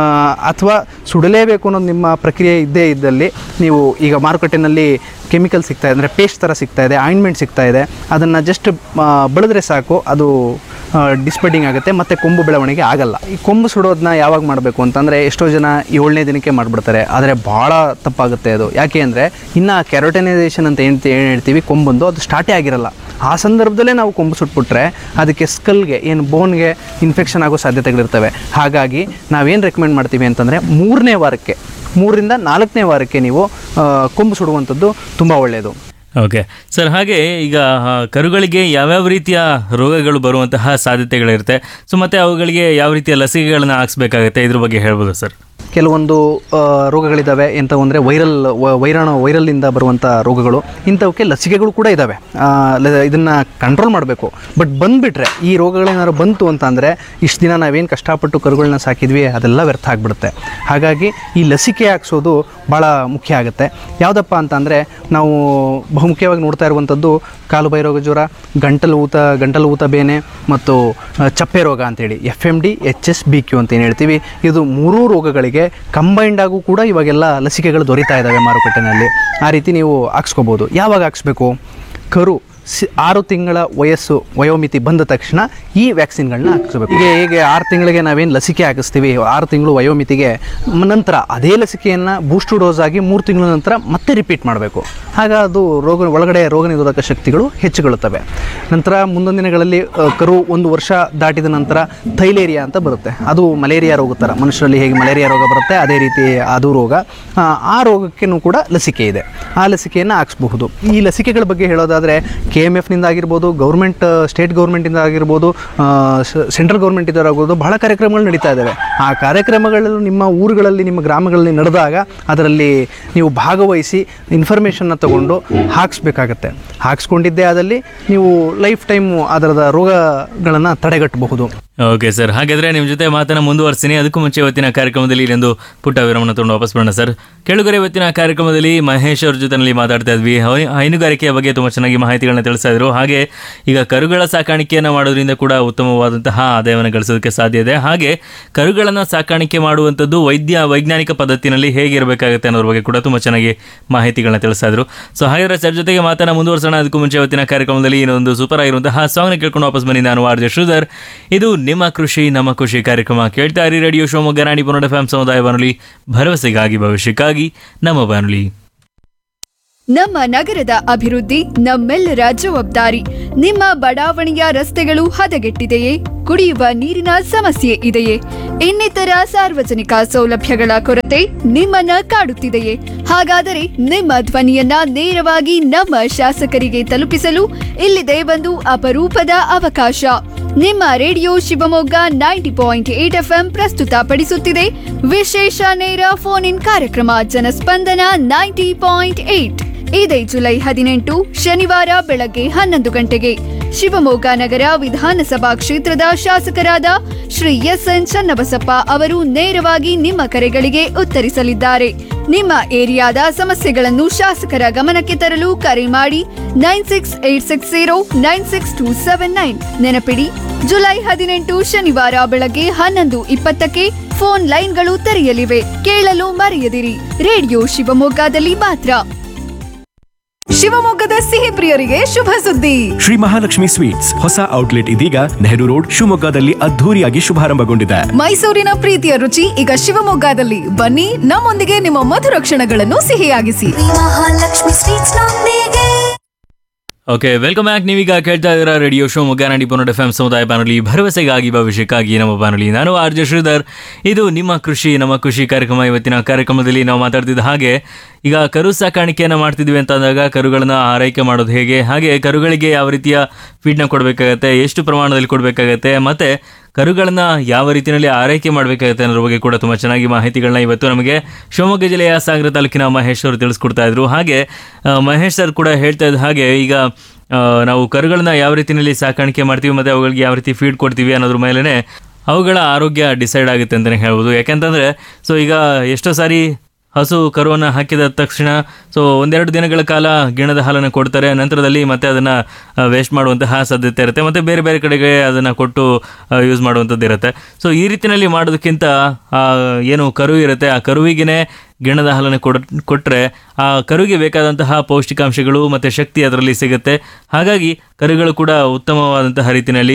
Speaker 2: ಅಥವಾ ಸುಡಲೇಬೇಕು ಅನ್ನೋದು ನಿಮ್ಮ ಪ್ರಕ್ರಿಯೆ ಇದ್ದೇ ಇದ್ದಲ್ಲಿ ನೀವು ಈಗ ಮಾರುಕಟ್ಟೆಯಲ್ಲಿ ಕೆಮಿಕಲ್ ಸಿಗ್ತಾಯಿದೆ, ಅಂದರೆ ಪೇಸ್ಟ್ ಥರ ಸಿಗ್ತಾಯಿದೆ, ಆಯಿಂಟ್ಮೆಂಟ್ ಸಿಗ್ತಾಯಿದೆ, ಅದನ್ನು ಜಸ್ಟ್ ಬೆಳೆದ್ರೆ ಸಾಕು, ಅದು ಡಿಸ್ಬಡ್ಡಿಂಗ್ ಆಗುತ್ತೆ ಮತ್ತು ಕೊಂಬು ಬೆಳವಣಿಗೆ ಆಗಲ್ಲ. ಈ ಕೊಂಬು ಸುಡೋದನ್ನ ಯಾವಾಗ ಮಾಡಬೇಕು ಅಂತಂದರೆ, ಎಷ್ಟೋ ಜನ 7ನೇ ದಿನಕ್ಕೆ ಮಾಡಿಬಿಡ್ತಾರೆ. ಆದರೆ ಭಾಳ ತಪ್ಪಾಗುತ್ತೆ ಅದು. ಯಾಕೆ ಅಂದರೆ ಇನ್ನು ಕೆರೋಟನೈಸೇಷನ್ ಅಂತ ಏನು ಹೇಳ್ತೀವಿ ಕೊಂಬಂದು, ಅದು ಸ್ಟಾರ್ಟೇ ಆಗಿರಲ್ಲ. ಆ ಸಂದರ್ಭದಲ್ಲೇ ನಾವು ಕೊಂಬು ಸುಟ್ಬಿಟ್ರೆ ಅದಕ್ಕೆ ಸ್ಕಲ್ಗೆ ಏನು ಬೋನ್ಗೆ ಇನ್ಫೆಕ್ಷನ್ ಆಗೋ ಸಾಧ್ಯತೆಗಳಿರ್ತವೆ. ಹಾಗಾಗಿ ನಾವೇನು ರೆಕಮೆಂಡ್ ಮಾಡ್ತೀವಿ ಅಂತಂದರೆ 3ನೇ ವಾರಕ್ಕೆ, 3ರಿಂದ 4ನೇ ವಾರಕ್ಕೆ ನೀವು ಕೊಂಬು ಸುಡುವಂಥದ್ದು ತುಂಬ ಒಳ್ಳೆಯದು.
Speaker 1: ಓಕೆ ಸರ್, ಹಾಗೆ ಈಗ ಕರುಗಳಿಗೆ ಯಾವ್ಯಾವ ರೀತಿಯ ರೋಗಗಳು ಬರುವಂತಹ ಸಾಧ್ಯತೆಗಳಿರುತ್ತೆ, ಮತ್ತು ಅವುಗಳಿಗೆ ಯಾವ ರೀತಿಯ ಲಸಿಕೆಗಳನ್ನು ಹಾಕ್ಸ್ಬೇಕಾಗತ್ತೆ, ಇದ್ರ ಬಗ್ಗೆ ಹೇಳ್ಬೋದು ಸರ್?
Speaker 2: ಕೆಲವೊಂದು ರೋಗಗಳಿದ್ದಾವೆ ಎಂಥವು ಅಂದರೆ ವೈರಲ್ಲಿಂದ ಬರುವಂಥ ರೋಗಗಳು. ಇಂಥವಕ್ಕೆ ಲಸಿಕೆಗಳು ಕೂಡ ಇದ್ದಾವೆ. ಇದನ್ನು ಕಂಟ್ರೋಲ್ ಮಾಡಬೇಕು. ಬಟ್ ಬಂದುಬಿಟ್ರೆ ಈ ರೋಗಗಳೇನಾದ್ರು ಬಂತು ಅಂತ ಅಂದರೆ ಇಷ್ಟು ದಿನ ನಾವೇನು ಕಷ್ಟಪಟ್ಟು ಕರುಗಳನ್ನ ಸಾಕಿದ್ವಿ ಅದೆಲ್ಲ ವ್ಯರ್ಥ ಆಗಿಬಿಡುತ್ತೆ. ಹಾಗಾಗಿ ಈ ಲಸಿಕೆ ಹಾಕ್ಸೋದು ಭಾಳ ಮುಖ್ಯ ಆಗುತ್ತೆ. ಯಾವುದಪ್ಪ ಅಂತಂದರೆ ನಾವು ಬಹುಮುಖ್ಯವಾಗಿ ನೋಡ್ತಾ ಇರುವಂಥದ್ದು ಕಾಲುಬಾಯಿ ರೋಗ ಜ್ವರ, ಗಂಟಲು ಊತ ಬೇನೆ ಮತ್ತು ಚಪ್ಪೆ ರೋಗ ಅಂತೇಳಿ FMD HSBQ ಅಂತ ಏನು ಹೇಳ್ತೀವಿ. ಇದು 3 ರೋಗಗಳಿಗೆ ಕಂಬೈಂಡ್ ಆಗೂ ಕೂಡ ಇವಾಗೆಲ್ಲ ಲಸಿಕೆಗಳು ದೊರೀತಾ ಇದ್ದಾವೆ ಮಾರುಕಟ್ಟೆಯಲ್ಲಿ. ಆ ರೀತಿ ನೀವು ಹಾಕ್ಸ್ಕೋಬೋದು. ಯಾವಾಗ ಹಾಕ್ಸ್ಬೇಕು? ಕರು 6 ತಿಂಗಳ ವಯೋಮಿತಿ ಬಂದ ತಕ್ಷಣ ಈ ವ್ಯಾಕ್ಸಿನ್ಗಳನ್ನ ಹಾಕಿಸ್ಬೇಕು. ಈಗ ಹೇಗೆ 6 ತಿಂಗಳಿಗೆ ನಾವೇನು ಲಸಿಕೆ ಹಾಕಿಸ್ತೀವಿ, 6 ತಿಂಗಳು ವಯೋಮಿತಿಗೆ ನಂತರ ಅದೇ ಲಸಿಕೆಯನ್ನು ಬೂಸ್ಟರ್ ಡೋಸ್ ಆಗಿ 3 ತಿಂಗಳ ನಂತರ ಮತ್ತೆ ರಿಪೀಟ್ ಮಾಡಬೇಕು. ಆಗ ಅದು ಒಳಗಡೆ ರೋಗ ನಿರೋಧಕ ಶಕ್ತಿಗಳು ಹೆಚ್ಚುಗೊಳ್ಳುತ್ತವೆ. ನಂತರ ಮುಂದಿನ ದಿನಗಳಲ್ಲಿ ಕರು 1 ವರ್ಷ ದಾಟಿದ ನಂತರ ಥೈಲೇರಿಯಾ ಅಂತ ಬರುತ್ತೆ. ಅದು ಮಲೇರಿಯಾ ರೋಗ ಥರ, ಮನುಷ್ಯರಲ್ಲಿ ಹೇಗೆ ಮಲೇರಿಯಾ ರೋಗ ಬರುತ್ತೆ ಅದೇ ರೀತಿ ಅದು ರೋಗ. ಆ ರೋಗಕ್ಕೂ ಕೂಡ ಲಸಿಕೆ ಇದೆ. ಆ ಲಸಿಕೆಯನ್ನು ಹಾಕಿಸಬಹುದು. ಈ ಲಸಿಕೆಗಳ ಬಗ್ಗೆ ಹೇಳೋದಾದರೆ KMFನಿಂದ ಆಗಿರ್ಬೋದು, ಸ್ಟೇಟ್ ಗೌರ್ಮೆಂಟಿಂದ ಆಗಿರ್ಬೋದು, ಸೆಂಟ್ರಲ್ ಗೌರ್ಮೆಂಟಿಂದ ಆಗಿರ್ಬೋದು, ಬಹಳ ಕಾರ್ಯಕ್ರಮಗಳು ನಡೀತಾ ಇದ್ದಾವೆ. ಆ ಕಾರ್ಯಕ್ರಮಗಳು ನಿಮ್ಮ ಊರುಗಳಲ್ಲಿ, ನಿಮ್ಮ ಗ್ರಾಮಗಳಲ್ಲಿ ನಡೆದಾಗ ಅದರಲ್ಲಿ ನೀವು ಭಾಗವಹಿಸಿ ಇನ್ಫಾರ್ಮೇಷನ್ನ ತಗೊಂಡು ಹಾಕಿಸ್ಬೇಕಾಗತ್ತೆ. ಹಾಕಿಸ್ಕೊಂಡಿದ್ದೇ ಆದಲ್ಲಿ ನೀವು ಲೈಫ್ ಟೈಮು ಅದರದ ರೋಗಗಳನ್ನು ತಡೆಗಟ್ಟಬಹುದು.
Speaker 1: ಓಕೆ ಸರ್, ಹಾಗಾದರೆ ನಿಮ್ಮ ಜೊತೆ ಮಾತನ್ನು ಮುಂದುವರಿಸ್ತೀನಿ. ಅದಕ್ಕೂ ಮುಂಚೆ ಇವತ್ತಿನ ಕಾರ್ಯಕ್ರಮದಲ್ಲಿ ಇಲ್ಲೊಂದು ಪುಟ್ಟ ವಿರಾಮನ ತೊಗೊಂಡು ವಾಪಸ್ ಬರೋಣ ಸರ್. ಕೇಳುಗರೆ, ಇವತ್ತಿನ ಕಾರ್ಯಕ್ರಮದಲ್ಲಿ ಮಹೇಶ್ ಅವ್ರ ಜೊತೆಯಲ್ಲಿ ಮಾತಾಡ್ತಾ ಇದ್ವಿ. ಹೈನುಗಾರಿಕೆಯ ಬಗ್ಗೆ ತುಂಬ ಚೆನ್ನಾಗಿ ಮಾಹಿತಿಗಳನ್ನ ಮಾಹಿತಿಗಳನ್ನ ತಿಳಿಸ್ತಾ ಇದ್ರು. ಹಾಗೆ ಈಗ ಕರುಗಳ ಸಾಕಾಣಿಕೆಯನ್ನು ಮಾಡೋದ್ರಿಂದ ಕೂಡ ಉತ್ತಮವಾದಂತಹ ಆದಾಯವನ್ನು ಗಳಿಸೋದಕ್ಕೆ ಸಾಧ್ಯ ಇದೆ. ಹಾಗೆ ಕರುಗಳನ್ನು ಸಾಕಾಣಿಕೆ ಮಾಡುವಂಥದ್ದು ವೈಜ್ಞಾನಿಕ ಪದ್ಧತಿನಲ್ಲಿ ಹೇಗಿರಬೇಕಾಗುತ್ತೆ ಅನ್ನೋದ್ರ ಬಗ್ಗೆ ಕೂಡ ತುಂಬ ಚೆನ್ನಾಗಿ ಮಾಹಿತಿಗಳನ್ನ ತಿಳಿಸ್ತಾ ಇದ್ರು. ಸೊ ಹಾಗಾದ್ರೆ ಸರ್ ಜೊತೆಗೆ ಮಾತನ್ನ ಮುಂದುವರ್ಸೋಣ. ಅದಕ್ಕೂ ಮುಂಚೆ ಇವತ್ತಿನ ಕಾರ್ಯಕ್ರಮದಲ್ಲಿ ಇನ್ನೊಂದು ಸೂಪರ್ ಆಗಿರುವಂತಹ ಸಾಂಗ್ನ ಕೇಳ್ಕೊಂಡು ವಾಪಸ್ ಬನ್ನಿ. ನಾನು ಆರ್ ಜೆ ಶ್ರೀಧರ್. ಇದು ನಿಮ್ಮ ಕೃಷಿ ನಮ್ಮ ಖುಷಿ ಕಾರ್ಯಕ್ರಮ. ಕೇಳ್ತಾ ಇರಿ ರೇಡಿಯೋ ಶಿವಮೊಗ್ಗ ರಾಣಿಪುರ FM ಸಮುದಾಯ ಬಾನುಲಿ, ಭರವಸೆಗಾಗಿ ಭವಿಷ್ಯಕ್ಕಾಗಿ ನಮ್ಮ ಬಾನುಲಿ.
Speaker 3: ನಮ್ಮ ನಗರದ ಅಭಿವೃದ್ಧಿ ನಮ್ಮೆಲ್ಲರ ಜವಾಬ್ದಾರಿ. ನಿಮ್ಮ ಬಡಾವಣೆಯ ರಸ್ತೆಗಳು ಹದಗೆಟ್ಟಿದೆಯೇ? ಕುಡಿಯುವ ನೀರಿನ ಸಮಸ್ಯೆ ಇದೆಯೇ? ಇನ್ನಿತರ ಸಾರ್ವಜನಿಕ ಸೌಲಭ್ಯಗಳ ಕೊರತೆ ನಿಮ್ಮನ್ನ ಕಾಡುತ್ತಿದೆಯೇ? ಹಾಗಾದರೆ ನಿಮ್ಮ ಧ್ವನಿಯನ್ನ ನೇರವಾಗಿ ನಮ್ಮ ಶಾಸಕರಿಗೆ ತಲುಪಿಸಲು ಇಲ್ಲಿದೆ ಒಂದು ಅಪರೂಪದ ಅವಕಾಶ. ನಿಮ್ಮ ರೇಡಿಯೋ ಶಿವಮೊಗ್ಗ 90.8 FM ಪ್ರಸ್ತುತಪಡಿಸುತ್ತಿದೆ ವಿಶೇಷ ನೇರ ಫೋನ್ ಇನ್ ಕಾರ್ಯಕ್ರಮ ಜನಸ್ಪಂದನ 90.8. ಇದೇ ಜುಲೈ 18 ಶನಿವಾರ ಬೆಳಗ್ಗೆ 11 ಗಂಟೆಗೆ ಶಿವಮೊಗ್ಗ ನಗರ ವಿಧಾನಸಭಾ ಕ್ಷೇತ್ರದ ಶಾಸಕರಾದ ಶ್ರೀ SN ಚನ್ನಬಸಪ್ಪ ಅವರು ನೇರವಾಗಿ ನಿಮ್ಮ ಕರೆಗಳಿಗೆ ಉತ್ತರಿಸಲಿದ್ದಾರೆ. ನಿಮ್ಮ ಏರಿಯಾದ ಸಮಸ್ಯೆಗಳನ್ನು ಶಾಸಕರ ಗಮನಕ್ಕೆ ತರಲು ಕರೆ ಮಾಡಿ 9686096279. ನೆನಪಿಡಿ, ಜುಲೈ 18 ಶನಿವಾರ ಬೆಳಗ್ಗೆ 11:20ಕ್ಕೆ ಫೋನ್ ಲೈನ್ಗಳು ತೆರೆಯಲಿವೆ. ಕೇಳಲು ಮರೆಯದಿರಿ. ರೇಡಿಯೋ ಶಿವಮೊಗ್ಗದಲ್ಲಿ ಮಾತ್ರ. ಶಿವಮೊಗ್ಗದ ಸಿಹಿ ಪ್ರಿಯರಿಗೆ ಶುಭ ಸುದ್ದಿ.
Speaker 4: ಶ್ರೀ ಮಹಾಲಕ್ಷ್ಮಿ ಸ್ವೀಟ್ಸ್ ಹೊಸ ಔಟ್ಲೆಟ್ ಇದೀಗ ನೆಹರು ರೋಡ್ ಶಿವಮೊಗ್ಗದಲ್ಲಿ ಅದ್ಧೂರಿಯಾಗಿ ಶುಭಾರಂಭಗೊಂಡಿದೆ.
Speaker 3: ಮೈಸೂರಿನ ಪ್ರೀತಿಯ ರುಚಿ ಈಗ ಶಿವಮೊಗ್ಗದಲ್ಲಿ. ಬನ್ನಿ, ನಮ್ಮೊಂದಿಗೆ ನಿಮ್ಮ ಮಧುರ ಕ್ಷಣಗಳನ್ನು ಸಿಹಿಯಾಗಿಸಿ.
Speaker 5: ಮಹಾಲಕ್ಷ್ಮಿ ಸ್ವೀಟ್ಸ್ ನೊಂದಿಗೆ.
Speaker 1: Okay, welcome back. ನೀವೀಗ ಕೇಳ್ತಾ ಇದ್ದೀರಾ ರೇಡಿಯೋ ಶಿವಮೊಗ್ಗ ರಾಣಿಪುರ FM ಸಮುದಾಯ ಬಾನುಲಿ, ಭರವಸೆಗಾಗಿ ಭವಿಷ್ಯಕ್ಕಾಗಿ ನಮ್ಮ ಬಾನುಲಿ. ನಾನು ಆರ್ ಜೆ ಶ್ರೀಧರ್. ಇದು ನಿಮ್ಮ ಕೃಷಿ ನಮ್ಮ ಖುಷಿ ಕಾರ್ಯಕ್ರಮ. ಇವತ್ತಿನ ಕಾರ್ಯಕ್ರಮದಲ್ಲಿ ನಾವು ಮಾತಾಡ್ತಿದ್ದ ಹಾಗೆ ಈಗ ಕರು ಸಾಕಾಣಿಕೆಯನ್ನು ಮಾಡ್ತಿದ್ವಿ ಅಂತ ಅಂದಾಗ ಕರುಗಳನ್ನ ಆರೈಕೆ ಮಾಡೋದು ಹೇಗೆ, ಹಾಗೆ ಕರುಗಳಿಗೆ ಯಾವ ರೀತಿಯ ಫೀಡ್ನ ಕೊಡಬೇಕಾಗತ್ತೆ, ಎಷ್ಟು ಪ್ರಮಾಣದಲ್ಲಿ ಕೊಡಬೇಕಾಗತ್ತೆ, ಮತ್ತು ಕರುಗಳನ್ನ ಯಾವ ರೀತಿಯಲ್ಲಿ ಆರೈಕೆ ಮಾಡಬೇಕಾಗುತ್ತೆ ಅನ್ನೋದ್ರ ಬಗ್ಗೆ ಕೂಡ ತುಂಬ ಚೆನ್ನಾಗಿ ಮಾಹಿತಿಗಳನ್ನ ಇವತ್ತು ನಮಗೆ ಶಿವಮೊಗ್ಗ ಜಿಲ್ಲೆಯ ಸಾಗರ ತಾಲೂಕಿನ ಮಹೇಶ್ ಅವರು ತಿಳಿಸ್ಕೊಡ್ತಾ ಇದ್ರು. ಹಾಗೆ ಮಹೇಶ್ ಸರ್ ಕೂಡ ಹೇಳ್ತಾ ಇದ್ದ ಹಾಗೆ ಈಗ ನಾವು ಕರುಗಳನ್ನ ಯಾವ ರೀತಿಯಲ್ಲಿ ಸಾಕಾಣಿಕೆ ಮಾಡ್ತೀವಿ ಮತ್ತು ಅವುಗಳಿಗೆ ಯಾವ ರೀತಿ ಫೀಡ್ ಕೊಡ್ತೀವಿ ಅನ್ನೋದ್ರ ಮೇಲೇ ಅವುಗಳ ಆರೋಗ್ಯ ಡಿಸೈಡ್ ಆಗುತ್ತೆ ಅಂತಲೇ ಹೇಳ್ಬೋದು. ಯಾಕೆಂತಂದರೆ ಸೊ ಈಗ ಎಷ್ಟೋ ಸಾರಿ ಹಸು ಕರುವನ್ನು ಹಾಕಿದ ತಕ್ಷಣ ಒಂದೆರಡು ದಿನಗಳ ಕಾಲ ಗಿಣ್ಣದ ಹಾಲನ್ನು ಕೊಡ್ತಾರೆ. ನಂತರದಲ್ಲಿ ಮತ್ತೆ ಅದನ್ನು ವೇಸ್ಟ್ ಮಾಡುವಂತಹ ಸಾಧ್ಯತೆ ಇರುತ್ತೆ, ಮತ್ತು ಬೇರೆ ಬೇರೆ ಕಡೆಗೆ ಅದನ್ನು ಕೊಟ್ಟು ಯೂಸ್ ಮಾಡುವಂಥದ್ದು ಇರುತ್ತೆ. ಸೊ ಈ ರೀತಿಯಲ್ಲಿ ಮಾಡೋದಕ್ಕಿಂತ ಏನು ಕರು ಇರುತ್ತೆ ಆ ಕರುವಿಗೆ ಗಿಣ್ಣದ ಹಾಲನ್ನು ಕೊಟ್ಟರೆ ಆ ಕರುವಿಗೆ ಬೇಕಾದಂತಹ ಪೌಷ್ಟಿಕಾಂಶಗಳು ಮತ್ತು ಶಕ್ತಿ ಅದರಲ್ಲಿ ಸಿಗುತ್ತೆ. ಹಾಗಾಗಿ ಕರುಗಳು ಕೂಡ ಉತ್ತಮವಾದಂತಹ ರೀತಿಯಲ್ಲಿ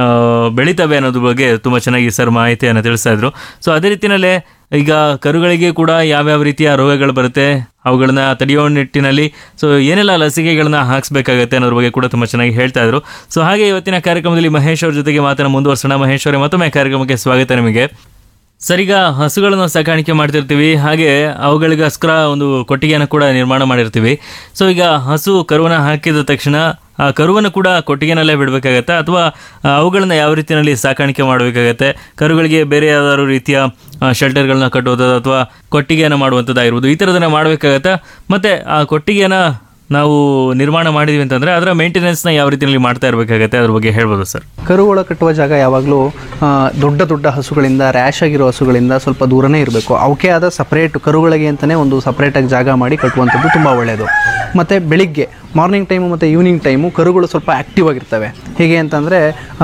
Speaker 1: ಬೆಳೀತವೆ ಅನ್ನೋದ್ರ ಬಗ್ಗೆ ತುಂಬ ಚೆನ್ನಾಗಿ ಸರ್ ಮಾಹಿತಿಯನ್ನು ತಿಳಿಸ್ತಾ ಇದ್ರು. ಸೊ ಅದೇ ರೀತಿಯಲ್ಲೇ ಈಗ ಕರುಗಳಿಗೆ ಕೂಡ ಯಾವ್ಯಾವ ರೀತಿಯ ರೋಗಗಳು ಬರುತ್ತೆ, ಅವುಗಳನ್ನ ತಡೆಯುವ ನಿಟ್ಟಿನಲ್ಲಿ ಸೊ ಏನೆಲ್ಲ ಲಸಿಕೆಗಳನ್ನ ಹಾಕಿಸ್ಬೇಕಾಗತ್ತೆ ಅನ್ನೋದ್ರ ಬಗ್ಗೆ ಕೂಡ ತುಂಬ ಚೆನ್ನಾಗಿ ಹೇಳ್ತಾ ಇದ್ರು. ಸೊ ಹಾಗೆ ಇವತ್ತಿನ ಕಾರ್ಯಕ್ರಮದಲ್ಲಿ ಮಹೇಶ್ ಅವ್ರ ಜೊತೆಗೆ ಮಾತನ್ನು ಮುಂದುವರ್ಸೋಣ. ಮಹೇಶ್ ಅವರೇ, ಮತ್ತೊಮ್ಮೆ ಕಾರ್ಯಕ್ರಮಕ್ಕೆ ಸ್ವಾಗತ ನಿಮಗೆ. ಸರ್, ಈಗ ಹಸುಗಳನ್ನು ಸಾಕಾಣಿಕೆ ಮಾಡ್ತಿರ್ತೀವಿ, ಹಾಗೆ ಅವುಗಳಿಗೋಸ್ಕರ ಒಂದು ಕೊಟ್ಟಿಗೆಯನ್ನು ಕೂಡ ನಿರ್ಮಾಣ ಮಾಡಿರ್ತೀವಿ. ಸೊ ಈಗ ಹಸು ಕರುವನ್ನು ಹಾಕಿದ ತಕ್ಷಣ ಆ ಕರುವನ್ನು ಕೂಡ ಕೊಟ್ಟಿಗೆನಲ್ಲೇ ಬಿಡಬೇಕಾಗತ್ತೆ, ಅಥವಾ ಅವುಗಳನ್ನ ಯಾವ ರೀತಿಯಲ್ಲಿ ಸಾಕಾಣಿಕೆ ಮಾಡಬೇಕಾಗತ್ತೆ? ಕರುಗಳಿಗೆ ಬೇರೆ ಯಾವ್ದಾದ್ರು ರೀತಿಯ ಶೆಲ್ಟರ್ಗಳನ್ನ ಕಟ್ಟುವುದು ಅಥವಾ ಕೊಟ್ಟಿಗೆಯನ್ನು ಮಾಡುವಂಥದ್ದಾಗಿರ್ಬೋದು, ಈ ಥರದನ್ನು ಮಾಡಬೇಕಾಗತ್ತಾ? ಮತ್ತು ಆ ಕೊಟ್ಟಿಗೆಯನ್ನು ನಾವು ನಿರ್ಮಾಣ ಮಾಡಿದ್ವಿ ಅಂತಂದರೆ ಅದರ ಮೇಂಟೆನೆನ್ಸ್ನ ಯಾವ ರೀತಿಯಲ್ಲಿ ಮಾಡ್ತಾ ಇರಬೇಕಾಗತ್ತೆ, ಅದ್ರ ಬಗ್ಗೆ ಹೇಳ್ಬೋದು ಸರ್?
Speaker 2: ಕರುಗಳ ಕಟ್ಟುವ ಜಾಗ ಯಾವಾಗಲೂ ದೊಡ್ಡ ದೊಡ್ಡ ಹಸುಗಳಿಂದ, ರ್ಯಾಶ್ ಆಗಿರೋ ಹಸುಗಳಿಂದ ಸ್ವಲ್ಪ ದೂರನೇ ಇರಬೇಕು. ಅವಕ್ಕೆ ಆದ ಸಪ್ರೇಟ್ ಕರುಗಳಿಗೆ ಅಂತಲೇ ಒಂದು ಸಪ್ರೇಟಾಗಿ ಜಾಗ ಮಾಡಿ ಕಟ್ಟುವಂಥದ್ದು ತುಂಬ ಒಳ್ಳೆಯದು. ಮತ್ತು ಬೆಳಿಗ್ಗೆ ಮಾರ್ನಿಂಗ್ ಟೈಮು ಮತ್ತು ಈವ್ನಿಂಗ್ ಟೈಮು ಕರುಗಳು ಸ್ವಲ್ಪ ಆ್ಯಕ್ಟಿವ್ ಆಗಿರ್ತವೆ. ಹೇಗೆ ಅಂತಂದರೆ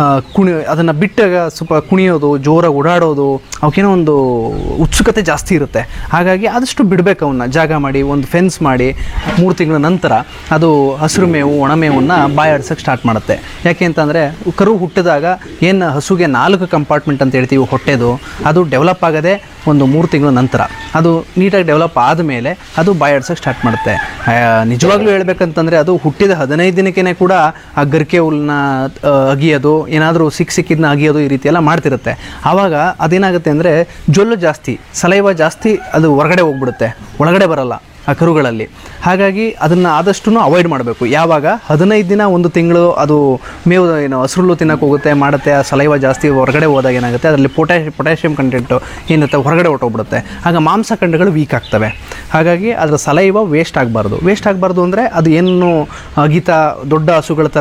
Speaker 2: ಅದನ್ನು ಬಿಟ್ಟಾಗ ಸ್ವಲ್ಪ ಕುಣಿಯೋದು, ಜೋರಾಗಿ ಓಡಾಡೋದು, ಅವಕ್ಕೇನೋ ಒಂದು ಉತ್ಸುಕತೆ ಜಾಸ್ತಿ ಇರುತ್ತೆ. ಹಾಗಾಗಿ ಆದಷ್ಟು ಬಿಡಬೇಕು, ಅವನ್ನ ಜಾಗ ಮಾಡಿ ಒಂದು ಫೆನ್ಸ್ ಮಾಡಿ 3 ತಿಂಗಳ ನಂತರ ಅದು ಹಸಿರು ಮೇವು, ಒಣಮೇವನ್ನು ಬಾಯಾಡ್ಸೋಕ್ಕೆ ಸ್ಟಾರ್ಟ್ ಮಾಡುತ್ತೆ. ಯಾಕೆ ಅಂತಂದರೆ ಕರು ಹುಟ್ಟಿದಾಗ ಏನು ಹಸುಗೆ 4 ಕಂಪಾರ್ಟ್ಮೆಂಟ್ ಅಂತ ಹೇಳ್ತೀವಿ ಹೊಟ್ಟೆದು, ಅದು ಡೆವಲಪ್ ಆಗದೆ ಒಂದು 3 ತಿಂಗಳ ನಂತರ ಅದು ನೀಟಾಗಿ ಡೆವಲಪ್ ಆದಮೇಲೆ ಅದು ಬಾಯಾಡ್ಸೋಕ್ಕೆ ಸ್ಟಾರ್ಟ್ ಮಾಡುತ್ತೆ. ನಿಜವಾಗ್ಲೂ ಹೇಳ್ಬೇಕಂತಂದರೆ ಅದು ಹುಟ್ಟಿದ 15 ದಿನಕ್ಕೇ ಕೂಡ ಆ ಗರಿಕೆ ಹುಲ್ಲನ್ನ ಅಗಿಯೋದು, ಏನಾದರೂ ಸಿಕ್ಕಿದ್ದನ್ನ ಅಗಿಯೋದು, ಈ ರೀತಿ ಎಲ್ಲ ಮಾಡ್ತಿರುತ್ತೆ. ಆವಾಗ ಅದೇನಾಗುತ್ತೆ ಅಂದರೆ ಜೊಲ್ಲು ಜಾಸ್ತಿ, ಸಲೈವ ಜಾಸ್ತಿ, ಅದು ಹೊರಗಡೆ ಹೋಗ್ಬಿಡುತ್ತೆ, ಒಳಗಡೆ ಬರಲ್ಲ ಆ ಕರುಗಳಲ್ಲಿ. ಹಾಗಾಗಿ ಅದನ್ನು ಆದಷ್ಟು ಅವಾಯ್ಡ್ ಮಾಡಬೇಕು. ಯಾವಾಗ 15 ದಿನ 1 ತಿಂಗಳು ಅದು ಮೇವು ಏನು ಹಸಿರುಳ್ಳು ತಿನ್ನೋಕೆ ಹೋಗುತ್ತೆ, ಮಾಡುತ್ತೆ, ಆ ಸಲೈವ ಜಾಸ್ತಿ ಹೊರಗಡೆ ಹೋದಾಗ ಏನಾಗುತ್ತೆ, ಅದರಲ್ಲಿ ಪೊಟ್ಯಾಷಿಯಂ ಕಂಟೆಂಟು ಏನಿರುತ್ತೆ ಹೊರಗಡೆ ಹೊಟ್ಟೋಗ್ಬಿಡುತ್ತೆ. ಆಗ ಮಾಂಸಖಂಡಗಳು ವೀಕ್ ಆಗ್ತವೆ. ಹಾಗಾಗಿ ಅದರ ಸಲೈವ ವೇಸ್ಟ್ ಆಗಬಾರ್ದು ಅಂದರೆ ಅದು ಏನು ಅಗಿತ ದೊಡ್ಡ ಹಸುಗಳ ಥರ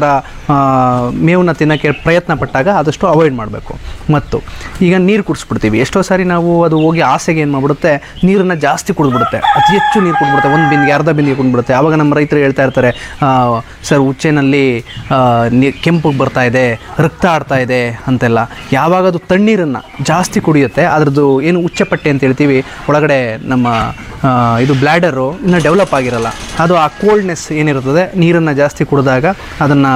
Speaker 2: ಮೇವನ್ನ ತಿನ್ನೋಕ್ಕೆ ಪ್ರಯತ್ನ ಪಟ್ಟಾಗ ಆದಷ್ಟು ಅವಾಯ್ಡ್ ಮಾಡಬೇಕು. ಮತ್ತು ಈಗ ನೀರು ಕುಡಿಸ್ಬಿಡ್ತೀವಿ. ಎಷ್ಟೋ ಸಾರಿ ನಾವು ಅದು ಹೋಗಿ ಆಸೆಗೆ ಏನು ಮಾಡಿಬಿಡುತ್ತೆ, ನೀರನ್ನು ಜಾಸ್ತಿ ಕುಡಿದ್ಬಿಡುತ್ತೆ, ಅತಿ ಹೆಚ್ಚು ನೀರು ಕುಡಿದ್ಬಿಡುತ್ತೆ. ಕುಂದ್ಬಿಡುತ್ತೆ, ಒಂದು ಬಿಂದಿಗೆ ಅರ್ಧ ಬಿಂದಿಗೆ ಕುಂದ್ಬಿಡುತ್ತೆ. ಆವಾಗ ನಮ್ಮ ರೈತರು ಹೇಳ್ತಾ ಇರ್ತಾರೆ, ಸರ್ ಉಚ್ಚೆನಲ್ಲಿ ಕೆಂಪು ಬರ್ತಾ ಇದೆ, ರಕ್ತ ಆಡ್ತಾ ಇದೆ ಅಂತೆಲ್ಲ. ಯಾವಾಗ ಅದು ತಣ್ಣೀರನ್ನು ಜಾಸ್ತಿ ಕುಡಿಯುತ್ತೆ, ಅದರದ್ದು ಏನು ಉಚ್ಚೆಪಟ್ಟೆ ಅಂತ ಹೇಳ್ತೀವಿ, ಒಳಗಡೆ ನಮ್ಮ ಇದು ಬ್ಲ್ಯಾಡರು ಇನ್ನೂ ಡೆವಲಪ್ ಆಗಿರಲ್ಲ, ಅದು ಆ ಕೋಲ್ಡ್ನೆಸ್ ಏನಿರ್ತದೆ ನೀರನ್ನು ಜಾಸ್ತಿ ಕುಡಿದಾಗ ಅದನ್ನು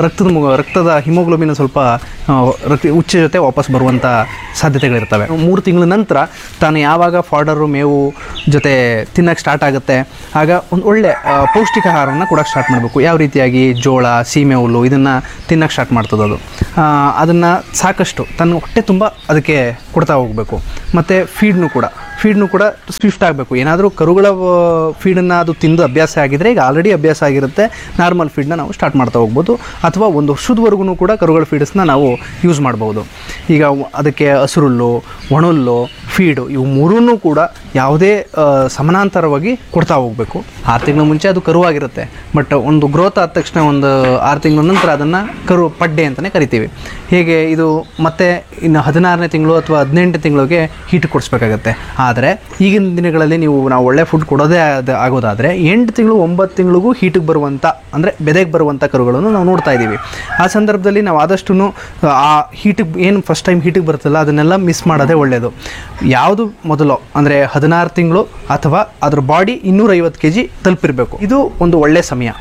Speaker 2: ರಕ್ತದ ಹಿಮೋಗ್ಲೋಬಿನ್ ಸ್ವಲ್ಪ ಉಚ್ಚೆ ಜೊತೆ ವಾಪಸ್ ಬರುವಂಥ ಸಾಧ್ಯತೆಗಳಿರ್ತವೆ. 3 ತಿಂಗಳ ನಂತರ ತಾನು ಯಾವಾಗ ಫಾಡರು ಮೇವು ಜೊತೆ ತಿನ್ನೋಕ್ಕೆ ಸ್ಟಾರ್ಟ್ ಆಗುತ್ತೆ, ಆಗ ಒಂದು ಒಳ್ಳೆ ಪೌಷ್ಟಿಕ ಆಹಾರವನ್ನು ಕೊಡೋಕ್ಕೆ ಸ್ಟಾರ್ಟ್ ಮಾಡಬೇಕು. ಯಾವ ರೀತಿಯಾಗಿ ಜೋಳ, ಸೀಮೆ ಹುಲ್ಲು ಇದನ್ನು ತಿನ್ನೋಕ್ಕೆ ಸ್ಟಾರ್ಟ್ ಮಾಡ್ತದೆ. ಅದನ್ನು ಸಾಕಷ್ಟು ತನ್ನ ಹೊಟ್ಟೆ ತುಂಬ ಅದಕ್ಕೆ ಕೊಡ್ತಾ ಹೋಗಬೇಕು. ಮತ್ತು ಫೀಡ್ನು ಕೂಡ ಸ್ವಿಫ್ಟ್ ಆಗಬೇಕು. ಏನಾದರೂ ಕರುಗಳ ಫೀಡನ್ನು ಅದು ತಿಂದು ಅಭ್ಯಾಸ ಆಗಿದ್ದರೆ, ಈಗ ಆಲ್ರೆಡಿ ಅಭ್ಯಾಸ ಆಗಿರುತ್ತೆ, ನಾರ್ಮಲ್ ಫೀಡನ್ನ ನಾವು ಸ್ಟಾರ್ಟ್ ಮಾಡ್ತಾ ಹೋಗ್ಬೋದು. ಅಥವಾ 1 ವರ್ಷದವರೆಗೂ ಕೂಡ ಕರುಗಳ ಫೀಡ್ಸ್ನ ನಾವು ಯೂಸ್ ಮಾಡ್ಬೋದು. ಈಗ ಅದಕ್ಕೆ ಹಸುರುಲ್ಲು, ಒಣಹುಲ್ಲು, ಫೀಡು ಇವು 3 ಕೂಡ ಯಾವುದೇ ಸಮಾನಾಂತರವಾಗಿ ಕೊಡ್ತಾ ಹೋಗಬೇಕು. 6 ತಿಂಗಳ ಮುಂಚೆ ಅದು ಕರುವಾಗಿರುತ್ತೆ, ಬಟ್ ಒಂದು ಗ್ರೋತ್ ಆದ ತಕ್ಷಣ ಒಂದು 6 ತಿಂಗಳ ನಂತರ ಅದನ್ನು ಪಡ್ಡೆ ಅಂತಲೇ ಕರಿತೀವಿ. ಹೇಗೆ ಇದು ಮತ್ತೆ ಇನ್ನು 16ನೇ ತಿಂಗಳು ಅಥವಾ 18ನೇ ತಿಂಗಳಿಗೆ ಹೀಟ್ ಕೊಡಿಸ್ಬೇಕಾಗತ್ತೆ. ಆದರೆ ಈಗಿನ ದಿನಗಳಲ್ಲಿ ನಾವು ಒಳ್ಳೆ ಫುಡ್ ಕೊಡೋದೇ ಆಗೋದಾದರೆ 8 ತಿಂಗಳು 9 ತಿಂಗಳಿಗೂ ಹೀಟಿಗೆ ಬರುವಂಥ, ಅಂದರೆ ಬೆದೆಗೆ ಬರುವಂಥ ಕರುಗಳನ್ನು ನಾವು ನೋಡ್ತಾ ಇದ್ದೀವಿ. ಆ ಸಂದರ್ಭದಲ್ಲಿ ನಾವು ಆದಷ್ಟು ಆ ಹೀಟಿಗೆ ಏನು ಫಸ್ಟ್ ಟೈಮ್ ಹೀಟಿಗೆ ಬರುತ್ತಲ್ಲ ಅದನ್ನೆಲ್ಲ ಮಿಸ್ ಮಾಡೋದೇ ಒಳ್ಳೆಯದು. ಯಾವುದು ಮೊದಲು ಅಂದರೆ 16 ತಿಂಗಳು ಅಥವಾ ಅದ್ರ ಬಾಡಿ 250 kg ತಲುಪಿರಬೇಕು. ಇದು ಒಂದು ಒಳ್ಳೆಯ ಸಮಯ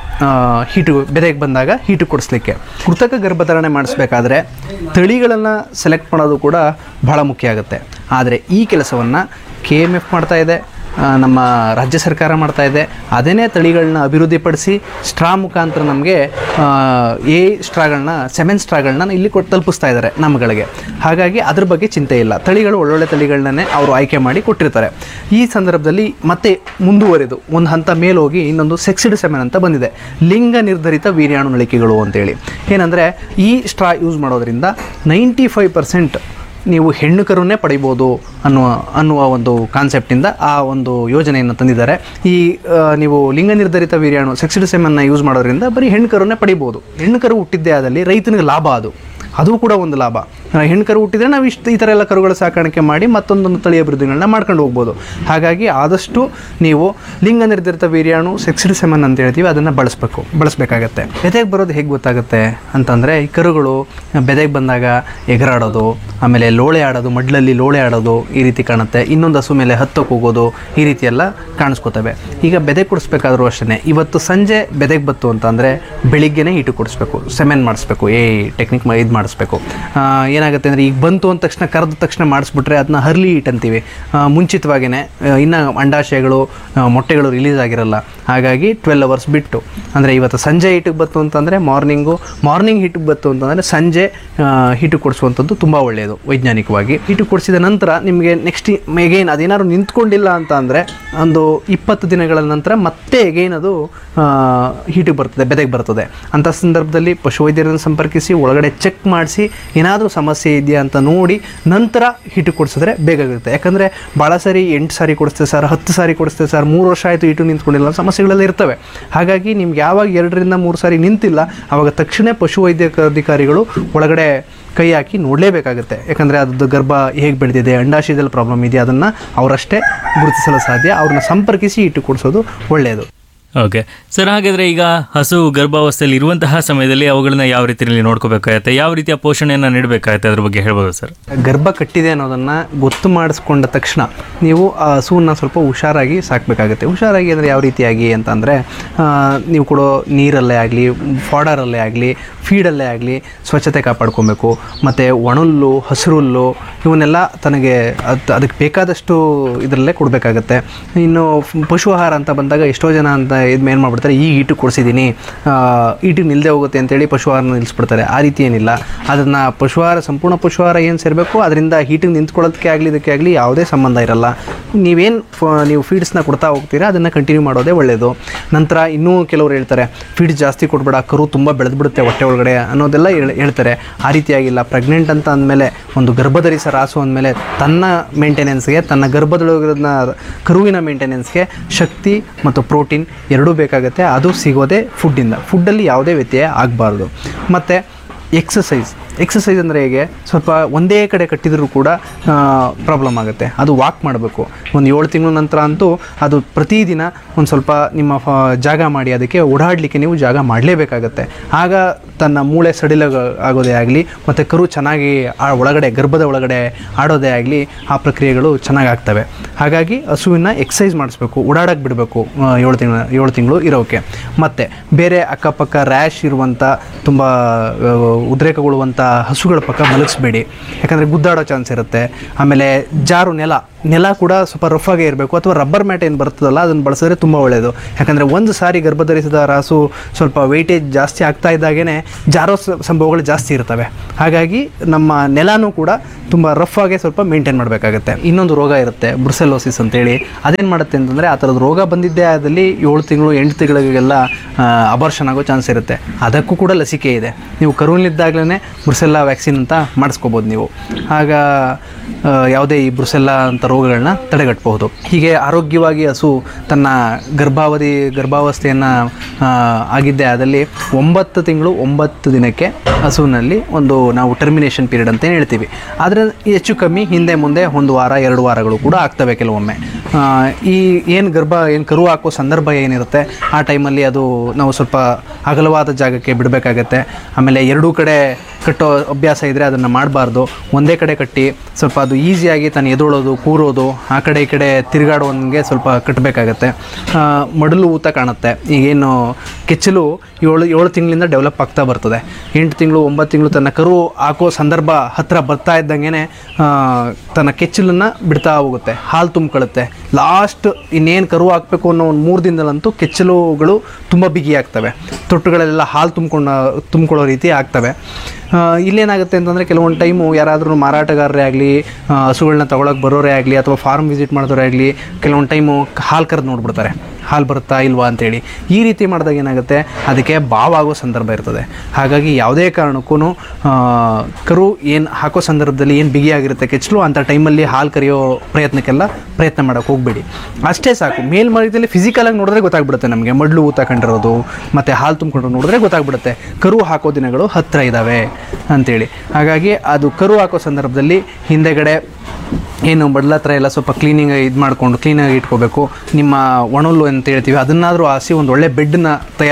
Speaker 2: ಬೆದೆಗೆ ಬಂದಾಗ ಹೀಟಿಗೆ ಕೊಡಿಸ್ಲಿಕ್ಕೆ. ಕೃತಕ ಗರ್ಭಧಾರಣೆ ಮಾಡಿಸ್ಬೇಕಾದ್ರೆ ತಳಿಗಳನ್ನು ಸೆಲೆಕ್ಟ್ ಮಾಡೋದು ಕೂಡ ಬಹಳ ಮುಖ್ಯ ಆಗುತ್ತೆ. ಆದರೆ ಈ ಕೆಲಸವನ್ನು KMF ಮಾಡ್ತಾ ಇದೆ, ನಮ್ಮ ರಾಜ್ಯ ಸರ್ಕಾರ ಮಾಡ್ತಾ ಇದೆ. ಅದೇನೇ ತಳಿಗಳನ್ನ ಅಭಿವೃದ್ಧಿಪಡಿಸಿ ಸ್ಟ್ರಾ ಮುಖಾಂತರ ನಮಗೆ ಸ್ಟ್ರಾಗಳನ್ನ 7 ಸ್ಟ್ರಾಗಳನ್ನ ಇಲ್ಲಿ ತಲುಪಿಸ್ತಾ ಇದ್ದಾರೆ ನಮ್ಮಗಳಿಗೆ. ಹಾಗಾಗಿ ಅದ್ರ ಬಗ್ಗೆ ಚಿಂತೆ ಇಲ್ಲ. ತಳಿಗಳು ಒಳ್ಳೊಳ್ಳೆ ತಳಿಗಳನ್ನೇ ಅವರು ಆಯ್ಕೆ ಮಾಡಿ ಕೊಟ್ಟಿರ್ತಾರೆ. ಈ ಸಂದರ್ಭದಲ್ಲಿ ಮತ್ತೆ ಮುಂದುವರೆದು ಒಂದು ಹಂತ ಮೇಲೋಗಿ ಇನ್ನೊಂದು ಸೆಕ್ಸಿಡ್ ಸೆಮೆನ್ ಅಂತ ಬಂದಿದೆ, ಲಿಂಗ ನಿರ್ಧರಿತ ವೀರ್ಯಾಣು ನಳಿಕೆಗಳು ಅಂತೇಳಿ. ಏನಂದರೆ ಈ ಸ್ಟ್ರಾ ಯೂಸ್ ಮಾಡೋದ್ರಿಂದ 95% ನೀವು ಹೆಣ್ಣು ಕರುವನ್ನೇ ಪಡಿಬೋದು ಅನ್ನುವ ಒಂದು ಕಾನ್ಸೆಪ್ಟಿಂದ ಆ ಒಂದು ಯೋಜನೆಯನ್ನು ತಂದಿದ್ದಾರೆ. ಈ ನೀವು ಲಿಂಗ ನಿರ್ಧರಿತ ವೀರ್ಯಾಣು ಸೆಕ್ಸಿಡ್ ಸೆಮೆನ್ನ ಯೂಸ್ ಮಾಡೋದ್ರಿಂದ ಬರೀ ಹೆಣ್ಣು ಕರುವನ್ನೇ ಪಡಿಬೋದು. ಹೆಣ್ಣು ಕರು ಹುಟ್ಟಿದ್ದೇ ಆದಲ್ಲಿ ರೈತನಿಗೆ ಲಾಭ, ಅದು ಕೂಡ ಒಂದು ಲಾಭ. ಹೆಣ್ಣು ಕರು ಹುಟ್ಟಿದರೆ ನಾವು ಈ ಥರ ಎಲ್ಲ ಕರುಗಳ ಸಾಕಾಣಿಕೆ ಮಾಡಿ ಮತ್ತೊಂದೊಂದು ತಳಿ ಅಭಿವೃದ್ಧಿಗಳನ್ನ ಮಾಡ್ಕೊಂಡು ಹೋಗ್ಬೋದು. ಹಾಗಾಗಿ ಆದಷ್ಟು ನೀವು ಲಿಂಗ ನಿರ್ಧರಿತ ವೀರ್ಯಾಣು ಸೆಕ್ಸಿಡ್ ಸೆಮನ್ ಅಂತ ಹೇಳ್ತೀವಿ, ಅದನ್ನು ಬಳಸಬೇಕಾಗತ್ತೆ. ಬೆದೆಗೆ ಬರೋದು ಹೇಗೆ ಗೊತ್ತಾಗುತ್ತೆ ಅಂತಂದರೆ, ಈ ಕರುಗಳು ಬೆದೆಗೆ ಬಂದಾಗ ಎಗರಾಡೋದು, ಆಮೇಲೆ ಲೋಳೆ ಆಡೋದು, ಮಡ್ಲಲ್ಲಿ ಲೋಳೆ ಆಡೋದು ಈ ರೀತಿ ಕಾಣುತ್ತೆ. ಇನ್ನೊಂದು ಹಸು ಮೇಲೆ ಹತ್ತಕ್ಕೆ ಹೋಗೋದು, ಈ ರೀತಿ ಎಲ್ಲ ಕಾಣಿಸ್ಕೋತವೆ. ಈಗ ಬೆದೆ ಕೊಡಿಸ್ಬೇಕಾದ್ರೂ ಅಷ್ಟೇ, ಇವತ್ತು ಸಂಜೆ ಬೆದೆಗೆ ಬತ್ತು ಅಂತಂದರೆ ಬೆಳಿಗ್ಗೆನೇ ಹೀಟು ಕೊಡಿಸ್ಬೇಕು, ಸೆಮೆನ್ ಮಾಡಿಸ್ಬೇಕು, ಟೆಕ್ನಿಕ್ ಇದು ಮಾಡಿಸ್ಬೇಕು. ಏನಾಗುತ್ತೆ ಅಂದರೆ, ಈಗ ಬಂತು ಅಂದ ತಕ್ಷಣ ಕರೆದ ತಕ್ಷಣ ಮಾಡಿಸ್ಬಿಟ್ರೆ ಅದನ್ನ ಹರ್ಲಿ ಹೀಟ್ ಅಂತೀವಿ. ಮುಂಚಿತವಾಗಿಯೇ ಇನ್ನು ಅಂಡಾಶಯಗಳು ಮೊಟ್ಟೆಗಳು ರಿಲೀಸ್ ಆಗಿರಲ್ಲ. ಹಾಗಾಗಿ 12 hours ಬಿಟ್ಟು, ಅಂದರೆ ಇವತ್ತು ಸಂಜೆ ಹೀಟಿಗೆ ಬತ್ತು ಅಂತಂದರೆ ಮಾರ್ನಿಂಗ್ ಹೀಟಿಗೆ ಬತ್ತು ಅಂತಂದರೆ ಸಂಜೆ ಹೀಟಿಗೆ ಕೊಡಿಸುವಂಥದ್ದು ತುಂಬ ಒಳ್ಳೆಯದು ವೈಜ್ಞಾನಿಕವಾಗಿ. ಹೀಟಿಗೆ ಕೊಡಿಸಿದ ನಂತರ ನಿಮಗೆ ನೆಕ್ಸ್ಟ್ ಎಗೈನ್ ಅದೇನಾದ್ರು ನಿಂತ್ಕೊಂಡಿಲ್ಲ ಅಂತ ಅಂದರೆ ಒಂದು 20 ದಿನಗಳ ನಂತರ ಮತ್ತೆ ಎಗೈನ್ ಅದು ಹೀಟಿಗೆ ಬರ್ತದೆ, ಬೆದೆಗೆ ಬರ್ತದೆ. ಅಂಥ ಸಂದರ್ಭದಲ್ಲಿ ಪಶುವೈದ್ಯರನ್ನು ಸಂಪರ್ಕಿಸಿ ಒಳಗಡೆ ಚೆಕ್ ಮಾಡಿಸಿ ಏನಾದರೂ ಸಮಸ್ಯೆ ಇದೆಯಾ ಅಂತ ನೋಡಿ ನಂತರ ಹೀಟು ಕೊಡಿಸಿದ್ರೆ ಬೇಗ ಆಗುತ್ತೆ. ಯಾಕಂದರೆ ಭಾಳ ಸಾರಿ 8 ಸಾರಿ ಕೊಡಿಸ್ತೇವೆ ಸರ್, 10 ಸಾರಿ ಕೊಡಿಸ್ತೇವೆ ಸರ್, 3 ವರ್ಷ ಆಯಿತು ಹೀಟು ನಿಂತ್ಕೊಂಡಿಲ್ಲ, ಸಮಸ್ಯೆಗಳೆಲ್ಲ ಇರ್ತವೆ. ಹಾಗಾಗಿ ನಿಮ್ಗೆ ಯಾವಾಗ 2 ರಿಂದ 3 ಸಾರಿ ನಿಂತಿಲ್ಲ ಆವಾಗ ತಕ್ಷಣ ಪಶುವೈದ್ಯಾಧಿಕಾರಿಗಳು ಒಳಗಡೆ ಕೈ ಹಾಕಿ ನೋಡಲೇಬೇಕಾಗುತ್ತೆ. ಯಾಕಂದರೆ ಅದು ಗರ್ಭ ಹೇಗೆ ಬೆಳೆದಿದೆ, ಅಂಡಾಶಯದಲ್ಲಿ ಪ್ರಾಬ್ಲಮ್ ಇದೆಯಾ ಅದನ್ನು ಅವರಷ್ಟೇ ಗುರುತಿಸಲು ಸಾಧ್ಯ. ಅವ್ರನ್ನ ಸಂಪರ್ಕಿಸಿ ಹೀಟು ಕೊಡಿಸೋದು ಒಳ್ಳೆಯದು.
Speaker 1: ಓಕೆ ಸರ್, ಹಾಗಾದರೆ ಈಗ ಹಸು ಗರ್ಭಾವಸ್ಥೆಯಲ್ಲಿ ಇರುವಂತಹ ಸಮಯದಲ್ಲಿ ಅವುಗಳನ್ನ ಯಾವ ರೀತಿಯಲ್ಲಿ ನೋಡ್ಕೋಬೇಕಾಗತ್ತೆ, ಯಾವ ರೀತಿಯ ಪೋಷಣೆಯನ್ನು ನೀಡಬೇಕಾಗತ್ತೆ, ಅದ್ರ ಬಗ್ಗೆ ಹೇಳ್ಬೋದು ಸರ್?
Speaker 2: ಗರ್ಭ ಕಟ್ಟಿದೆ ಅನ್ನೋದನ್ನು ಗೊತ್ತು ಮಾಡಿಸ್ಕೊಂಡ ತಕ್ಷಣ ನೀವು ಆ ಹಸುವನ್ನು ಸ್ವಲ್ಪ ಹುಷಾರಾಗಿ ಸಾಕಬೇಕಾಗುತ್ತೆ. ಹುಷಾರಾಗಿ ಅಂದರೆ ಯಾವ ರೀತಿಯಾಗಿ ಅಂತಂದರೆ, ನೀವು ಕೊಡೋ ನೀರಲ್ಲೇ ಆಗಲಿ, ಫಾಡರಲ್ಲೇ ಆಗಲಿ, ಫೀಡಲ್ಲೇ ಆಗಲಿ ಸ್ವಚ್ಛತೆ ಕಾಪಾಡ್ಕೊಬೇಕು. ಮತ್ತು ಒಣಹುಲ್ಲು, ಹಸಿರುಲ್ಲು ಇವನ್ನೆಲ್ಲ ತನಗೆ ಅದಕ್ಕೆ ಬೇಕಾದಷ್ಟು ಇದರಲ್ಲೇ ಕೊಡಬೇಕಾಗತ್ತೆ. ಇನ್ನು ಪಶು ಆಹಾರ ಅಂತ ಬಂದಾಗ ಎಷ್ಟೋ ಜನ ಅಂತ ಇದು ಏನು ಮಾಡಿಬಿಡ್ತಾರೆ, ಈಗ ಈಟು ಕೊಡಿಸಿದ್ದೀನಿ, ಈಟಿಗೆ ನಿಲ್ಲದೆ ಹೋಗುತ್ತೆ ಅಂತೇಳಿ ಪಶು ಆಹಾರನ ನಿಲ್ಲಿಸ್ಬಿಡ್ತಾರೆ. ಆ ರೀತಿ ಏನಿಲ್ಲ. ಅದನ್ನು ಸಂಪೂರ್ಣ ಪಶು ಆಹಾರ ಏನು ಸೇರಬೇಕು, ಅದರಿಂದ ಹೀಟಿಗೆ ನಿಂತ್ಕೊಳ್ಳೋದಕ್ಕೆ ಆಗಲಿ ಇದಕ್ಕೆ ಆಗಲಿ ಯಾವುದೇ ಸಂಬಂಧ ಇರಲ್ಲ. ನೀವು ಫೀಡ್ಸ್ನ ಕೊಡ್ತಾ ಹೋಗ್ತೀರಾ, ಅದನ್ನು ಕಂಟಿನ್ಯೂ ಮಾಡೋದೇ ಒಳ್ಳೆಯದು. ನಂತರ ಇನ್ನೂ ಕೆಲವರು ಹೇಳ್ತಾರೆ, ಫೀಡ್ಸ್ ಜಾಸ್ತಿ ಕೊಡಬೇಡ, ಕರು ತುಂಬ ಬೆಳೆದ್ಬಿಡುತ್ತೆ ಹೊಟ್ಟೆ ಒಳಗಡೆ ಅನ್ನೋದೆಲ್ಲ ಹೇಳ್ತಾರೆ. ಆ ರೀತಿಯಾಗಿಲ್ಲ. ಪ್ರೆಗ್ನೆಂಟ್ ಅಂತ ಅಂದಮೇಲೆ, ಒಂದು ಗರ್ಭಧರಿಸ ರಾಸು ಅಂದಮೇಲೆ ತನ್ನ ಮೇಂಟೆನೆನ್ಸ್ಗೆ, ತನ್ನ ಗರ್ಭದೊಳಗಿನ ಕರುವಿನ ಮೇಂಟೆನೆನ್ಸ್ಗೆ ಶಕ್ತಿ ಮತ್ತು ಪ್ರೋಟೀನ್ ಎರಡೂ ಬೇಕಾಗುತ್ತೆ. ಅದು ಸಿಗೋದೇ ಫುಡ್ಡಿಂದ. ಫುಡ್ಡಲ್ಲಿ ಯಾವುದೇ ವ್ಯತ್ಯಯ ಆಗಬಾರ್ದು. ಮತ್ತು ಎಕ್ಸಸೈಸ್ ಅಂದರೆ ಹೇಗೆ, ಸ್ವಲ್ಪ ಒಂದೇ ಕಡೆ ಕಟ್ಟಿದರೂ ಕೂಡ ಪ್ರಾಬ್ಲಮ್ ಆಗುತ್ತೆ. ಅದು ವಾಕ್ ಮಾಡಬೇಕು. ಒಂದು 7 ತಿಂಗಳ ನಂತರ ಅಂತೂ ಅದು ಪ್ರತಿದಿನ ಒಂದು ಸ್ವಲ್ಪ ನಿಮ್ಮ ಜಾಗ ಮಾಡಿ ಅದಕ್ಕೆ ಓಡಾಡಲಿಕ್ಕೆ ನೀವು ಜಾಗ ಮಾಡಲೇಬೇಕಾಗತ್ತೆ. ಆಗ ತನ್ನ ಮೂಳೆ ಸಡಿಲ ಆಗೋದೇ ಆಗಲಿ ಮತ್ತು ಕರು ಚೆನ್ನಾಗಿ ಒಳಗಡೆ ಗರ್ಭದ ಒಳಗಡೆ ಆಡೋದೇ ಆಗಲಿ ಆ ಪ್ರಕ್ರಿಯೆಗಳು ಚೆನ್ನಾಗಿ ಆಗ್ತವೆ. ಹಾಗಾಗಿ ಹಸುವಿನ ಎಕ್ಸಸೈಸ್ ಮಾಡಿಸ್ಬೇಕು, ಓಡಾಡಕ್ಕೆ ಬಿಡಬೇಕು 7 ತಿಂಗಳು ಇರೋಕ್ಕೆ. ಮತ್ತು ಬೇರೆ ಅಕ್ಕಪಕ್ಕ ರ್ಯಾಶ್ ಇರುವಂಥ ತುಂಬ ಉದ್ರೇಕಗೊಳ್ಳುವಂಥ ಹಸುಗಳ ಪಕ್ಕ ಮಲಗಿಸ್ಬೇಡಿ, ಯಾಕಂದರೆ ಗುದ್ದಾಡೋ ಚಾನ್ಸ್ ಇರುತ್ತೆ. ಆಮೇಲೆ ಜಾರು ನೆಲ ಕೂಡ ಸ್ವಲ್ಪ ರಫ್ ಆಗೇ ಇರಬೇಕು, ಅಥವಾ ರಬ್ಬರ್ ಮ್ಯಾಟ್ ಏನು ಬರ್ತದಲ್ಲ ಅದನ್ನು ಬಳಸಿದ್ರೆ ತುಂಬ ಒಳ್ಳೆಯದು. ಯಾಕಂದರೆ ಒಂದು ಸಾರಿ ಗರ್ಭಧರಿಸಿದ ರಾಸು ಸ್ವಲ್ಪ ವೆಯ್ಟೇಜ್ ಜಾಸ್ತಿ ಆಗ್ತಾ ಇದ್ದಾಗೇ ಜಾರೋ ಸಂಭವಗಳು ಜಾಸ್ತಿ ಇರ್ತವೆ. ಹಾಗಾಗಿ ನಮ್ಮ ನೆಲನೂ ಕೂಡ ತುಂಬ ರಫ್ ಆಗಿ ಸ್ವಲ್ಪ ಮೇಂಟೈನ್ ಮಾಡಬೇಕಾಗತ್ತೆ. ಇನ್ನೊಂದು ರೋಗ ಇರುತ್ತೆ ಬ್ರುಸೆಲೋಸಿಸ್ ಅಂತೇಳಿ. ಅದೇನು ಮಾಡುತ್ತೆ ಅಂತಂದರೆ ಆ ಥರದ ರೋಗ ಬಂದಿದ್ದೇ ಆದಲ್ಲಿ 7 ತಿಂಗಳು 8 ತಿಂಗಳಿಗೆಲ್ಲ ಅಬಾರ್ಷನ್ ಆಗೋ ಚಾನ್ಸ್ ಇರುತ್ತೆ. ಅದಕ್ಕೂ ಕೂಡ ಲಸಿಕೆ ಇದೆ. ನೀವು ಕರುವಿನಿದ್ದಾಗಲೇ ಬ್ರುಸೆಲ್ಲಾ ವ್ಯಾಕ್ಸಿನ್ ಅಂತ ಮಾಡಿಸ್ಕೋಬೋದು ನೀವು. ಆಗ ಯಾವುದೇ ಈ ಬ್ರುಸೆಲ್ಲಾ ಅಂತ ರೋಗಗಳನ್ನ ತಡೆಗಟ್ಟಬಹುದು. ಹೀಗೆ ಆರೋಗ್ಯವಾಗಿ ಹಸು ತನ್ನ ಗರ್ಭಾವಸ್ಥೆಯನ್ನು ಆಗಿದ್ದೇ ಆದಲ್ಲಿ 9 ತಿಂಗಳು 9 ದಿನಕ್ಕೆ ಹಸುವಿನಲ್ಲಿ ಒಂದು ನಾವು ಟರ್ಮಿನೇಷನ್ ಪೀರಿಯಡ್ ಅಂತ ಹೇಳ್ತೀವಿ. ಆದರೆ ಹೆಚ್ಚು ಕಮ್ಮಿ ಹಿಂದೆ ಮುಂದೆ 1 ವಾರ 2 ವಾರಗಳು ಕೂಡ ಆಗ್ತವೆ ಕೆಲವೊಮ್ಮೆ. ಈ ಏನು ಕರು ಹಾಕೋ ಸಂದರ್ಭ ಏನಿರುತ್ತೆ ಆ ಟೈಮಲ್ಲಿ ಅದು ನಾವು ಸ್ವಲ್ಪ ಅಗಲವಾದ ಜಾಗಕ್ಕೆ ಬಿಡಬೇಕಾಗತ್ತೆ. ಆಮೇಲೆ ಎರಡೂ ಕಡೆ ಕಟ್ಟೋ ಅಭ್ಯಾಸ ಇದ್ದರೆ ಅದನ್ನು ಮಾಡಬಾರ್ದು. ಒಂದೇ ಕಡೆ ಕಟ್ಟಿ ಸ್ವಲ್ಪ ಅದು ಈಸಿಯಾಗಿ ತಾನು ಎದೊಳೋದು ಕೂರೋದು ಆ ಕಡೆ ಈ ಕಡೆ ತಿರುಗಾಡೋವಂಗೆ ಸ್ವಲ್ಪ ಕಟ್ಟಬೇಕಾಗತ್ತೆ. ಮಡಲು ಊತ ಕಾಣುತ್ತೆ. ಈಗೇನು ಕೆಚ್ಚಲು 7 ತಿಂಗಳಿಂದ ಡೆವಲಪ್ ಆಗ್ತಾ ಬರ್ತದೆ. 8 ತಿಂಗಳು 9 ತಿಂಗಳು ತನ್ನ ಕರು ಹಾಕೋ ಸಂದರ್ಭ ಹತ್ತಿರ ಬರ್ತಾ ಇದ್ದಂಗೆ ತನ್ನ ಕೆಚ್ಚಲನ್ನು ಬಿಡ್ತಾ ಹೋಗುತ್ತೆ, ಹಾಲು ತುಂಬ್ಕೊಳ್ಳುತ್ತೆ. ಲಾಸ್ಟ್ ಇನ್ನೇನು ಕರು ಹಾಕಬೇಕು ಅನ್ನೋ ಒಂದು 3 ದಿನದಲ್ಲಂತೂ ಕೆಚ್ಚಲುಗಳು ತುಂಬ ಬಿಗಿ ಆಗ್ತವೆ, ತೊಟ್ಟುಗಳೆಲ್ಲ ಹಾಲು ತುಂಬ್ಕೊಳ್ಳೋ ರೀತಿ ಆಗ್ತವೆ. ಇಲ್ಲೇನಾಗುತ್ತೆ ಅಂತಂದರೆ ಕೆಲವೊಂದು ಟೈಮು ಯಾರಾದರೂ ಮಾರಾಟಗಾರರೇ ಆಗಲಿ, ಹಸುಗಳನ್ನ ತೊಗೊಳಕ್ಕೆ ಬರೋರೇ ಆಗಲಿ, ಅಥವಾ ಫಾರ್ಮ್ ವಿಸಿಟ್ ಮಾಡಿದವರೇ ಆಗಲಿ, ಕೆಲವೊಂದು ಟೈಮು ಹಾಲು ಕರೆದು ನೋಡ್ಬಿಡ್ತಾರೆ, ಹಾಲು ಬರುತ್ತಾ ಇಲ್ವಾ ಅಂತೇಳಿ. ಈ ರೀತಿ ಮಾಡಿದಾಗ ಏನಾಗುತ್ತೆ, ಅದಕ್ಕೆ ಬಾವಾಗೋ ಸಂದರ್ಭ ಇರ್ತದೆ. ಹಾಗಾಗಿ ಯಾವುದೇ ಕಾರಣಕ್ಕೂ ಕರು ಏನು ಹಾಕೋ ಸಂದರ್ಭದಲ್ಲಿ ಏನು ಬಿಗಿಯಾಗಿರುತ್ತೆ ಕೆಚ್ಚಲು, ಅಂಥ ಟೈಮಲ್ಲಿ ಹಾಲು ಕರೆಯೋ ಪ್ರಯತ್ನ ಮಾಡೋಕ್ಕೆ ಹೋಗಬೇಡಿ. ಅಷ್ಟೇ ಸಾಕು. ಮೇಲ್ಮೈದಲ್ಲಿ ಫಿಸಿಕಲಾಗಿ ನೋಡಿದ್ರೆ ಗೊತ್ತಾಗ್ಬಿಡುತ್ತೆ ನಮಗೆ, ಮಡ್ಲು ಊತ ಕಂಡಿರೋದು ಮತ್ತು ಹಾಲು ತುಂಬಿಕೊಂಡು ನೋಡಿದ್ರೆ ಗೊತ್ತಾಗ್ಬಿಡುತ್ತೆ ಕರು ಹಾಕೋ ದಿನಗಳು ಹತ್ತಿರ ಇದ್ದಾವೆ ಅಂಥೇಳಿ. ಹಾಗಾಗಿ ಅದು ಕರು ಹಾಕೋ ಸಂದರ್ಭದಲ್ಲಿ ಹಿಂದೆಗಡೆ ಏನು ಬಡ್ಲ ಹತ್ರ ಎಲ್ಲ ಸ್ವಲ್ಪ ಕ್ಲೀನಾಗಿ ಇಟ್ಕೋಬೇಕು. ನಿಮ್ಮ ಒಣಲು ಅಂತ ಹೇಳ್ತೀವಿ ಅದನ್ನಾದರೂ ಹಾಸಿ ಒಂದು ಒಳ್ಳೆ ಬೆಡ್ನ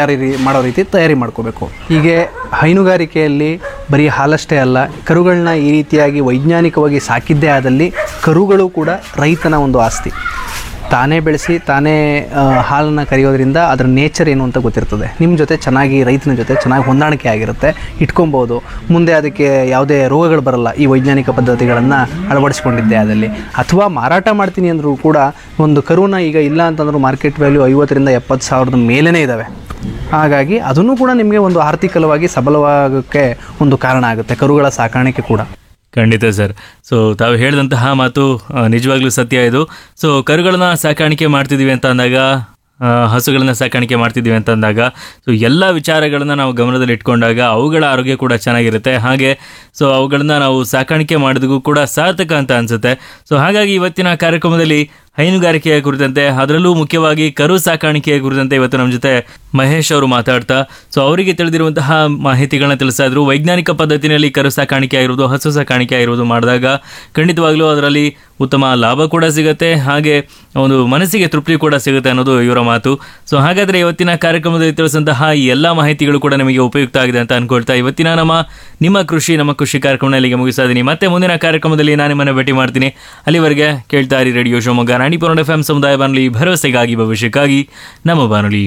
Speaker 2: ತಯಾರಿ ಮಾಡ್ಕೋಬೇಕು. ಹೀಗೆ ಹೈನುಗಾರಿಕೆಯಲ್ಲಿ ಬರೀ ಹಾಲಷ್ಟೇ ಅಲ್ಲ, ಕರುಗಳನ್ನ ಈ ರೀತಿಯಾಗಿ ವೈಜ್ಞಾನಿಕವಾಗಿ ಸಾಕಿದ್ದೇ ಆದಲ್ಲಿ ಕರುಗಳು ಕೂಡ ರೈತನ ಒಂದು ಆಸ್ತಿ. ತಾನೇ ಬೆಳೆಸಿ ತಾನೇ ಹಾಲನ್ನು ಕರೆಯೋದ್ರಿಂದ ಅದರ ನೇಚರ್ ಏನು ಅಂತ ಗೊತ್ತಿರ್ತದೆ. ನಿಮ್ಮ ಜೊತೆ ರೈತನ ಜೊತೆ ಚೆನ್ನಾಗಿ ಹೊಂದಾಣಿಕೆ ಆಗಿರುತ್ತೆ, ಇಟ್ಕೊಬೋದು. ಮುಂದೆ ಅದಕ್ಕೆ ಯಾವುದೇ ರೋಗಗಳು ಬರಲ್ಲ ಈ ವೈಜ್ಞಾನಿಕ ಪದ್ಧತಿಗಳನ್ನು ಅಳವಡಿಸ್ಕೊಂಡಿದ್ದೆ ಆದಲ್ಲಿ. ಅಥವಾ ಮಾರಾಟ ಮಾಡ್ತೀನಿ ಅಂದರೂ ಕೂಡ ಒಂದು ಕರುನ ಈಗ ಇಲ್ಲ ಅಂತಂದ್ರೂ ಮಾರ್ಕೆಟ್ ವ್ಯಾಲ್ಯೂ 50,000 ರಿಂದ 70,000 ಮೇಲೇ ಇದ್ದಾವೆ. ಹಾಗಾಗಿ ಅದನ್ನು ಕೂಡ ನಿಮಗೆ ಒಂದು ಆರ್ಥಿಕವಾಗಿ ಸಬಲವಾಗೋಕ್ಕೆ ಒಂದು ಕಾರಣ ಆಗುತ್ತೆ, ಕರುಗಳ ಸಾಕಾಣಿಕೆ ಕೂಡ.
Speaker 1: ಖಂಡಿತ ಸರ್. ಸೊ ತಾವು ಹೇಳಿದಂತಹ ಮಾತು ನಿಜವಾಗ್ಲೂ ಸತ್ಯ ಇದು. ಸೊ ಕರುಗಳನ್ನ ಸಾಕಾಣಿಕೆ ಮಾಡ್ತಿದ್ದೀವಿ ಅಂತ ಅಂದಾಗ, ಹಸುಗಳನ್ನ ಸಾಕಾಣಿಕೆ ಮಾಡ್ತಿದ್ದೀವಿ ಅಂತ ಅಂದಾಗ, ಸೊ ಎಲ್ಲ ವಿಚಾರಗಳನ್ನ ನಾವು ಗಮನದಲ್ಲಿ ಇಟ್ಕೊಂಡಾಗ ಅವುಗಳ ಆರೋಗ್ಯ ಕೂಡ ಚೆನ್ನಾಗಿರುತ್ತೆ. ಹಾಗೆ ಸೊ ಅವುಗಳನ್ನ ನಾವು ಸಾಕಾಣಿಕೆ ಮಾಡಿದಗೂ ಕೂಡ ಸಾರ್ಥಕ ಅಂತ ಅನಿಸುತ್ತೆ. ಸೊ ಹಾಗಾಗಿ ಇವತ್ತಿನ ಕಾರ್ಯಕ್ರಮದಲ್ಲಿ ಹೈನುಗಾರಿಕೆಯ ಕುರಿತಂತೆ, ಅದರಲ್ಲೂ ಮುಖ್ಯವಾಗಿ ಕರು ಸಾಕಾಣಿಕೆಯ ಕುರಿತಂತೆ ಇವತ್ತು ನಮ್ಮ ಜೊತೆ ಮಹೇಶ್ ಅವರು ಮಾತಾಡ್ತಾ ಸೊ ಅವರಿಗೆ ತಿಳಿದಿರುವಂತಹ ಮಾಹಿತಿಗಳನ್ನ ತಿಳಿಸ್ತಾ ಇದ್ರು. ವೈಜ್ಞಾನಿಕ ಪದ್ಧತಿನಲ್ಲಿ ಕರು ಸಾಕಾಣಿಕೆ ಆಗಿರೋದು, ಹಸು ಸಾಕಾಣಿಕೆ ಆಗಿರೋದು ಮಾಡಿದಾಗ ಖಂಡಿತವಾಗ್ಲೂ ಅದರಲ್ಲಿ ಉತ್ತಮ ಲಾಭ ಕೂಡ ಸಿಗುತ್ತೆ, ಹಾಗೆ ಒಂದು ಮನಸ್ಸಿಗೆ ತೃಪ್ತಿ ಕೂಡ ಸಿಗುತ್ತೆ ಅನ್ನೋದು ಇವರ ಮಾತು. ಸೊ ಹಾಗಾದರೆ ಇವತ್ತಿನ ಕಾರ್ಯಕ್ರಮದಲ್ಲಿ ತಿಳಿಸಿದಂತಹ ಈ ಎಲ್ಲ ಮಾಹಿತಿಗಳು ಕೂಡ ನಿಮಗೆ ಉಪಯುಕ್ತ ಆಗಿದೆ ಅಂತ ಅನ್ಕೊಳ್ತಾ ಇವತ್ತಿನ ನಿಮ್ಮ ಕೃಷಿ ನಮ್ಮ ಖುಷಿ ಕಾರ್ಯಕ್ರಮ ಇಲ್ಲಿಗೆ ಮುಗಿಸ್ತಾ ಇದ್ದೀನಿ. ಮತ್ತೆ ಮುಂದಿನ ಕಾರ್ಯಕ್ರಮದಲ್ಲಿ ನಾನು ನಿಮ್ಮನ್ನು ಭೇಟಿ ಮಾಡ್ತೀನಿ. ಅಲ್ಲಿವರೆಗೆ ಕೇಳ್ತಾ ಇರಿ ರೇಡಿಯೋ ಶಿವಮೊಗ್ಗ 90.1 FM ಸಮುದಾಯ ಬಾನುಲಿ, ಭರವಸೆಗಾಗಿ ಭವಿಷ್ಯಕ್ಕಾಗಿ ನಮ್ಮ ಬಾನುಲಿ.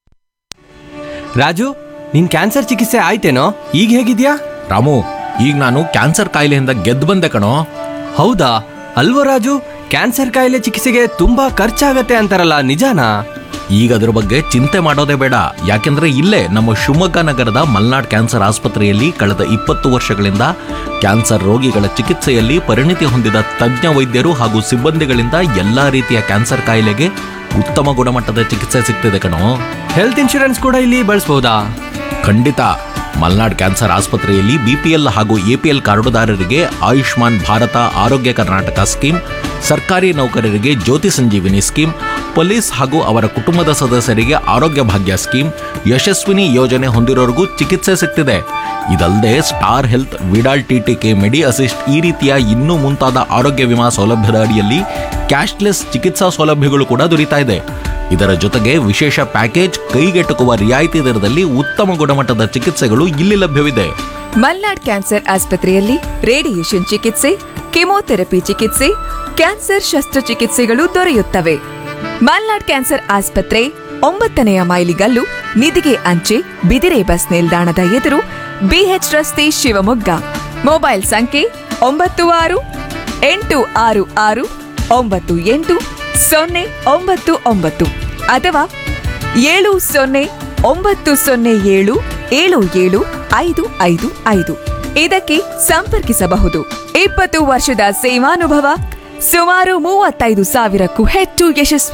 Speaker 6: ರಾಜು, ನಿನ್ ಕ್ಯಾನ್ಸರ್ ಚಿಕಿತ್ಸೆ ಆಯ್ತೇನೋ? ಈಗ ಹೇಗಿದ್ಯಾ?
Speaker 7: ರಾಮು, ಈಗ ನಾನು ಕ್ಯಾನ್ಸರ್ ಕಾಯಿಲೆಯಿಂದ ಗೆದ್ದು ಬಂದೆ ಕಣೋ.
Speaker 6: ಹೌದಾ? ಅಲ್ವೋ ರಾಜು, ಕ್ಯಾನ್ಸರ್ ಕಾಯಿಲೆ ಚಿಕಿತ್ಸೆಗೆ ತುಂಬಾ ಖರ್ಚಾಗತ್ತೆ ಅಂತಾರಲ್ಲ, ನಿಜಾನಾ?
Speaker 7: ಈಗ ಅದ್ರ ಬಗ್ಗೆ ಚಿಂತೆ ಮಾಡೋದೇ ಬೇಡ. ಯಾಕೆಂದ್ರೆ ಇಲ್ಲೇ ನಮ್ಮ ಶಿವಮೊಗ್ಗ ನಗರದ ಮಲ್ನಾಡ್ ಕ್ಯಾನ್ಸರ್ ಆಸ್ಪತ್ರೆಯಲ್ಲಿ ಕಳೆದ 20 ವರ್ಷಗಳಿಂದ ಕ್ಯಾನ್ಸರ್ ರೋಗಿಗಳ ಚಿಕಿತ್ಸೆಯಲ್ಲಿ ಪರಿಣಿತಿ ಹೊಂದಿದ ತಜ್ಞ ವೈದ್ಯರು ಹಾಗೂ ಸಿಬ್ಬಂದಿಗಳಿಂದ ಎಲ್ಲಾ ರೀತಿಯ ಕ್ಯಾನ್ಸರ್ ಕಾಯಿಲೆಗೆ ಉತ್ತಮ ಗುಣಮಟ್ಟದ ಚಿಕಿತ್ಸೆ ಸಿಗ್ತಿದೆ ಕಣೋ.
Speaker 6: ಹೆಲ್ತ್ ಇನ್ಶೂರೆನ್ಸ್ ಕೂಡ ಇಲ್ಲಿ ಬಳಸಬಹುದಾ?
Speaker 7: ಖಂಡಿತ. ಮಲ್ನಾಡ್ ಕ್ಯಾನ್ಸರ್ ಆಸ್ಪತ್ರೆಯಲ್ಲಿ BPL ಹಾಗೂ APL ಕಾರ್ಡುದಾರರಿಗೆ ಆಯುಷ್ಮಾನ್ ಭಾರತ ಆರೋಗ್ಯ ಕರ್ನಾಟಕ ಸ್ಕೀಮ್, ಸರ್ಕಾರಿ ನೌಕರರಿಗೆ ಜ್ಯೋತಿ ಸಂಜೀವಿನಿ ಸ್ಕೀಮ್, ಪೊಲೀಸ್ ಹಾಗೂ ಅವರ ಕುಟುಂಬದ ಸದಸ್ಯರಿಗೆ ಆರೋಗ್ಯ ಭಾಗ್ಯ ಸ್ಕೀಮ್, ಯಶಸ್ವಿನಿ ಯೋಜನೆ ಹೊಂದಿರೋರಿಗೂ ಚಿಕಿತ್ಸೆ ಸಿಗ್ತಿದೆ. ಇದಲ್ಲದೆ ಸ್ಟಾರ್ ಹೆಲ್ತ್, ವಿಡಾಲ್ ಟಿಟಿಕೆ, ಮೆಡಿ ಅಸಿಸ್ಟ್ ಈ ರೀತಿಯ ಇನ್ನೂ ಮುಂತಾದ ಆರೋಗ್ಯ ವಿಮಾ ಸೌಲಭ್ಯದ ಅಡಿಯಲ್ಲಿ ಕ್ಯಾಶ್ಲೆಸ್ ಚಿಕಿತ್ಸಾ ಸೌಲಭ್ಯಗಳು ಕೂಡ ದೊರೀತಾ ಇದೆ. ಇದರ ಜೊತೆಗೆ ವಿಶೇಷ ಪ್ಯಾಕೇಜ್, ಕೈಗೆಟುಕುವ ರಿಯಾಯಿತಿ ದರದಲ್ಲಿ ಉತ್ತಮ ಗುಣಮಟ್ಟದ ಚಿಕಿತ್ಸೆಗಳು ಇಲ್ಲಿ ಲಭ್ಯವಿದೆ.
Speaker 8: ಮಲ್ನಾಡ್ ಕ್ಯಾನ್ಸರ್ ಆಸ್ಪತ್ರೆಯಲ್ಲಿ ರೇಡಿಯೇಷನ್ ಚಿಕಿತ್ಸೆ, ಕೆಮೊಥೆರಪಿ ಚಿಕಿತ್ಸೆ, ಕ್ಯಾನ್ಸರ್ ಶಸ್ತ್ರಚಿಕಿತ್ಸೆಗಳು ದೊರೆಯುತ್ತವೆ. ಮಲ್ನಾಡ್ ಕ್ಯಾನ್ಸರ್ ಆಸ್ಪತ್ರೆ 9ನೇ ಮೈಲಿಗಲ್ಲು, ನಿಧಿಗೆ ಅಂಚೆ, ಬಿದಿರೆ ಬಸ್ ನಿಲ್ದಾಣದ ಎದುರು, ಬಿಎಚ್ ರಸ್ತೆ, ಶಿವಮೊಗ್ಗ. ಮೊಬೈಲ್ ಸಂಖ್ಯೆ 9661988099 ಅಥವಾ 7090077755. ಇದಕ್ಕೆ ಸಂಪರ್ಕಿಸಬಹುದು. 20 ವರ್ಷದ ಸೇವಾನುಭವ, ಸುಮಾರು 35,000ಕ್ಕೂ ಹೆಚ್ಚು ಯಶಸ್ವಿ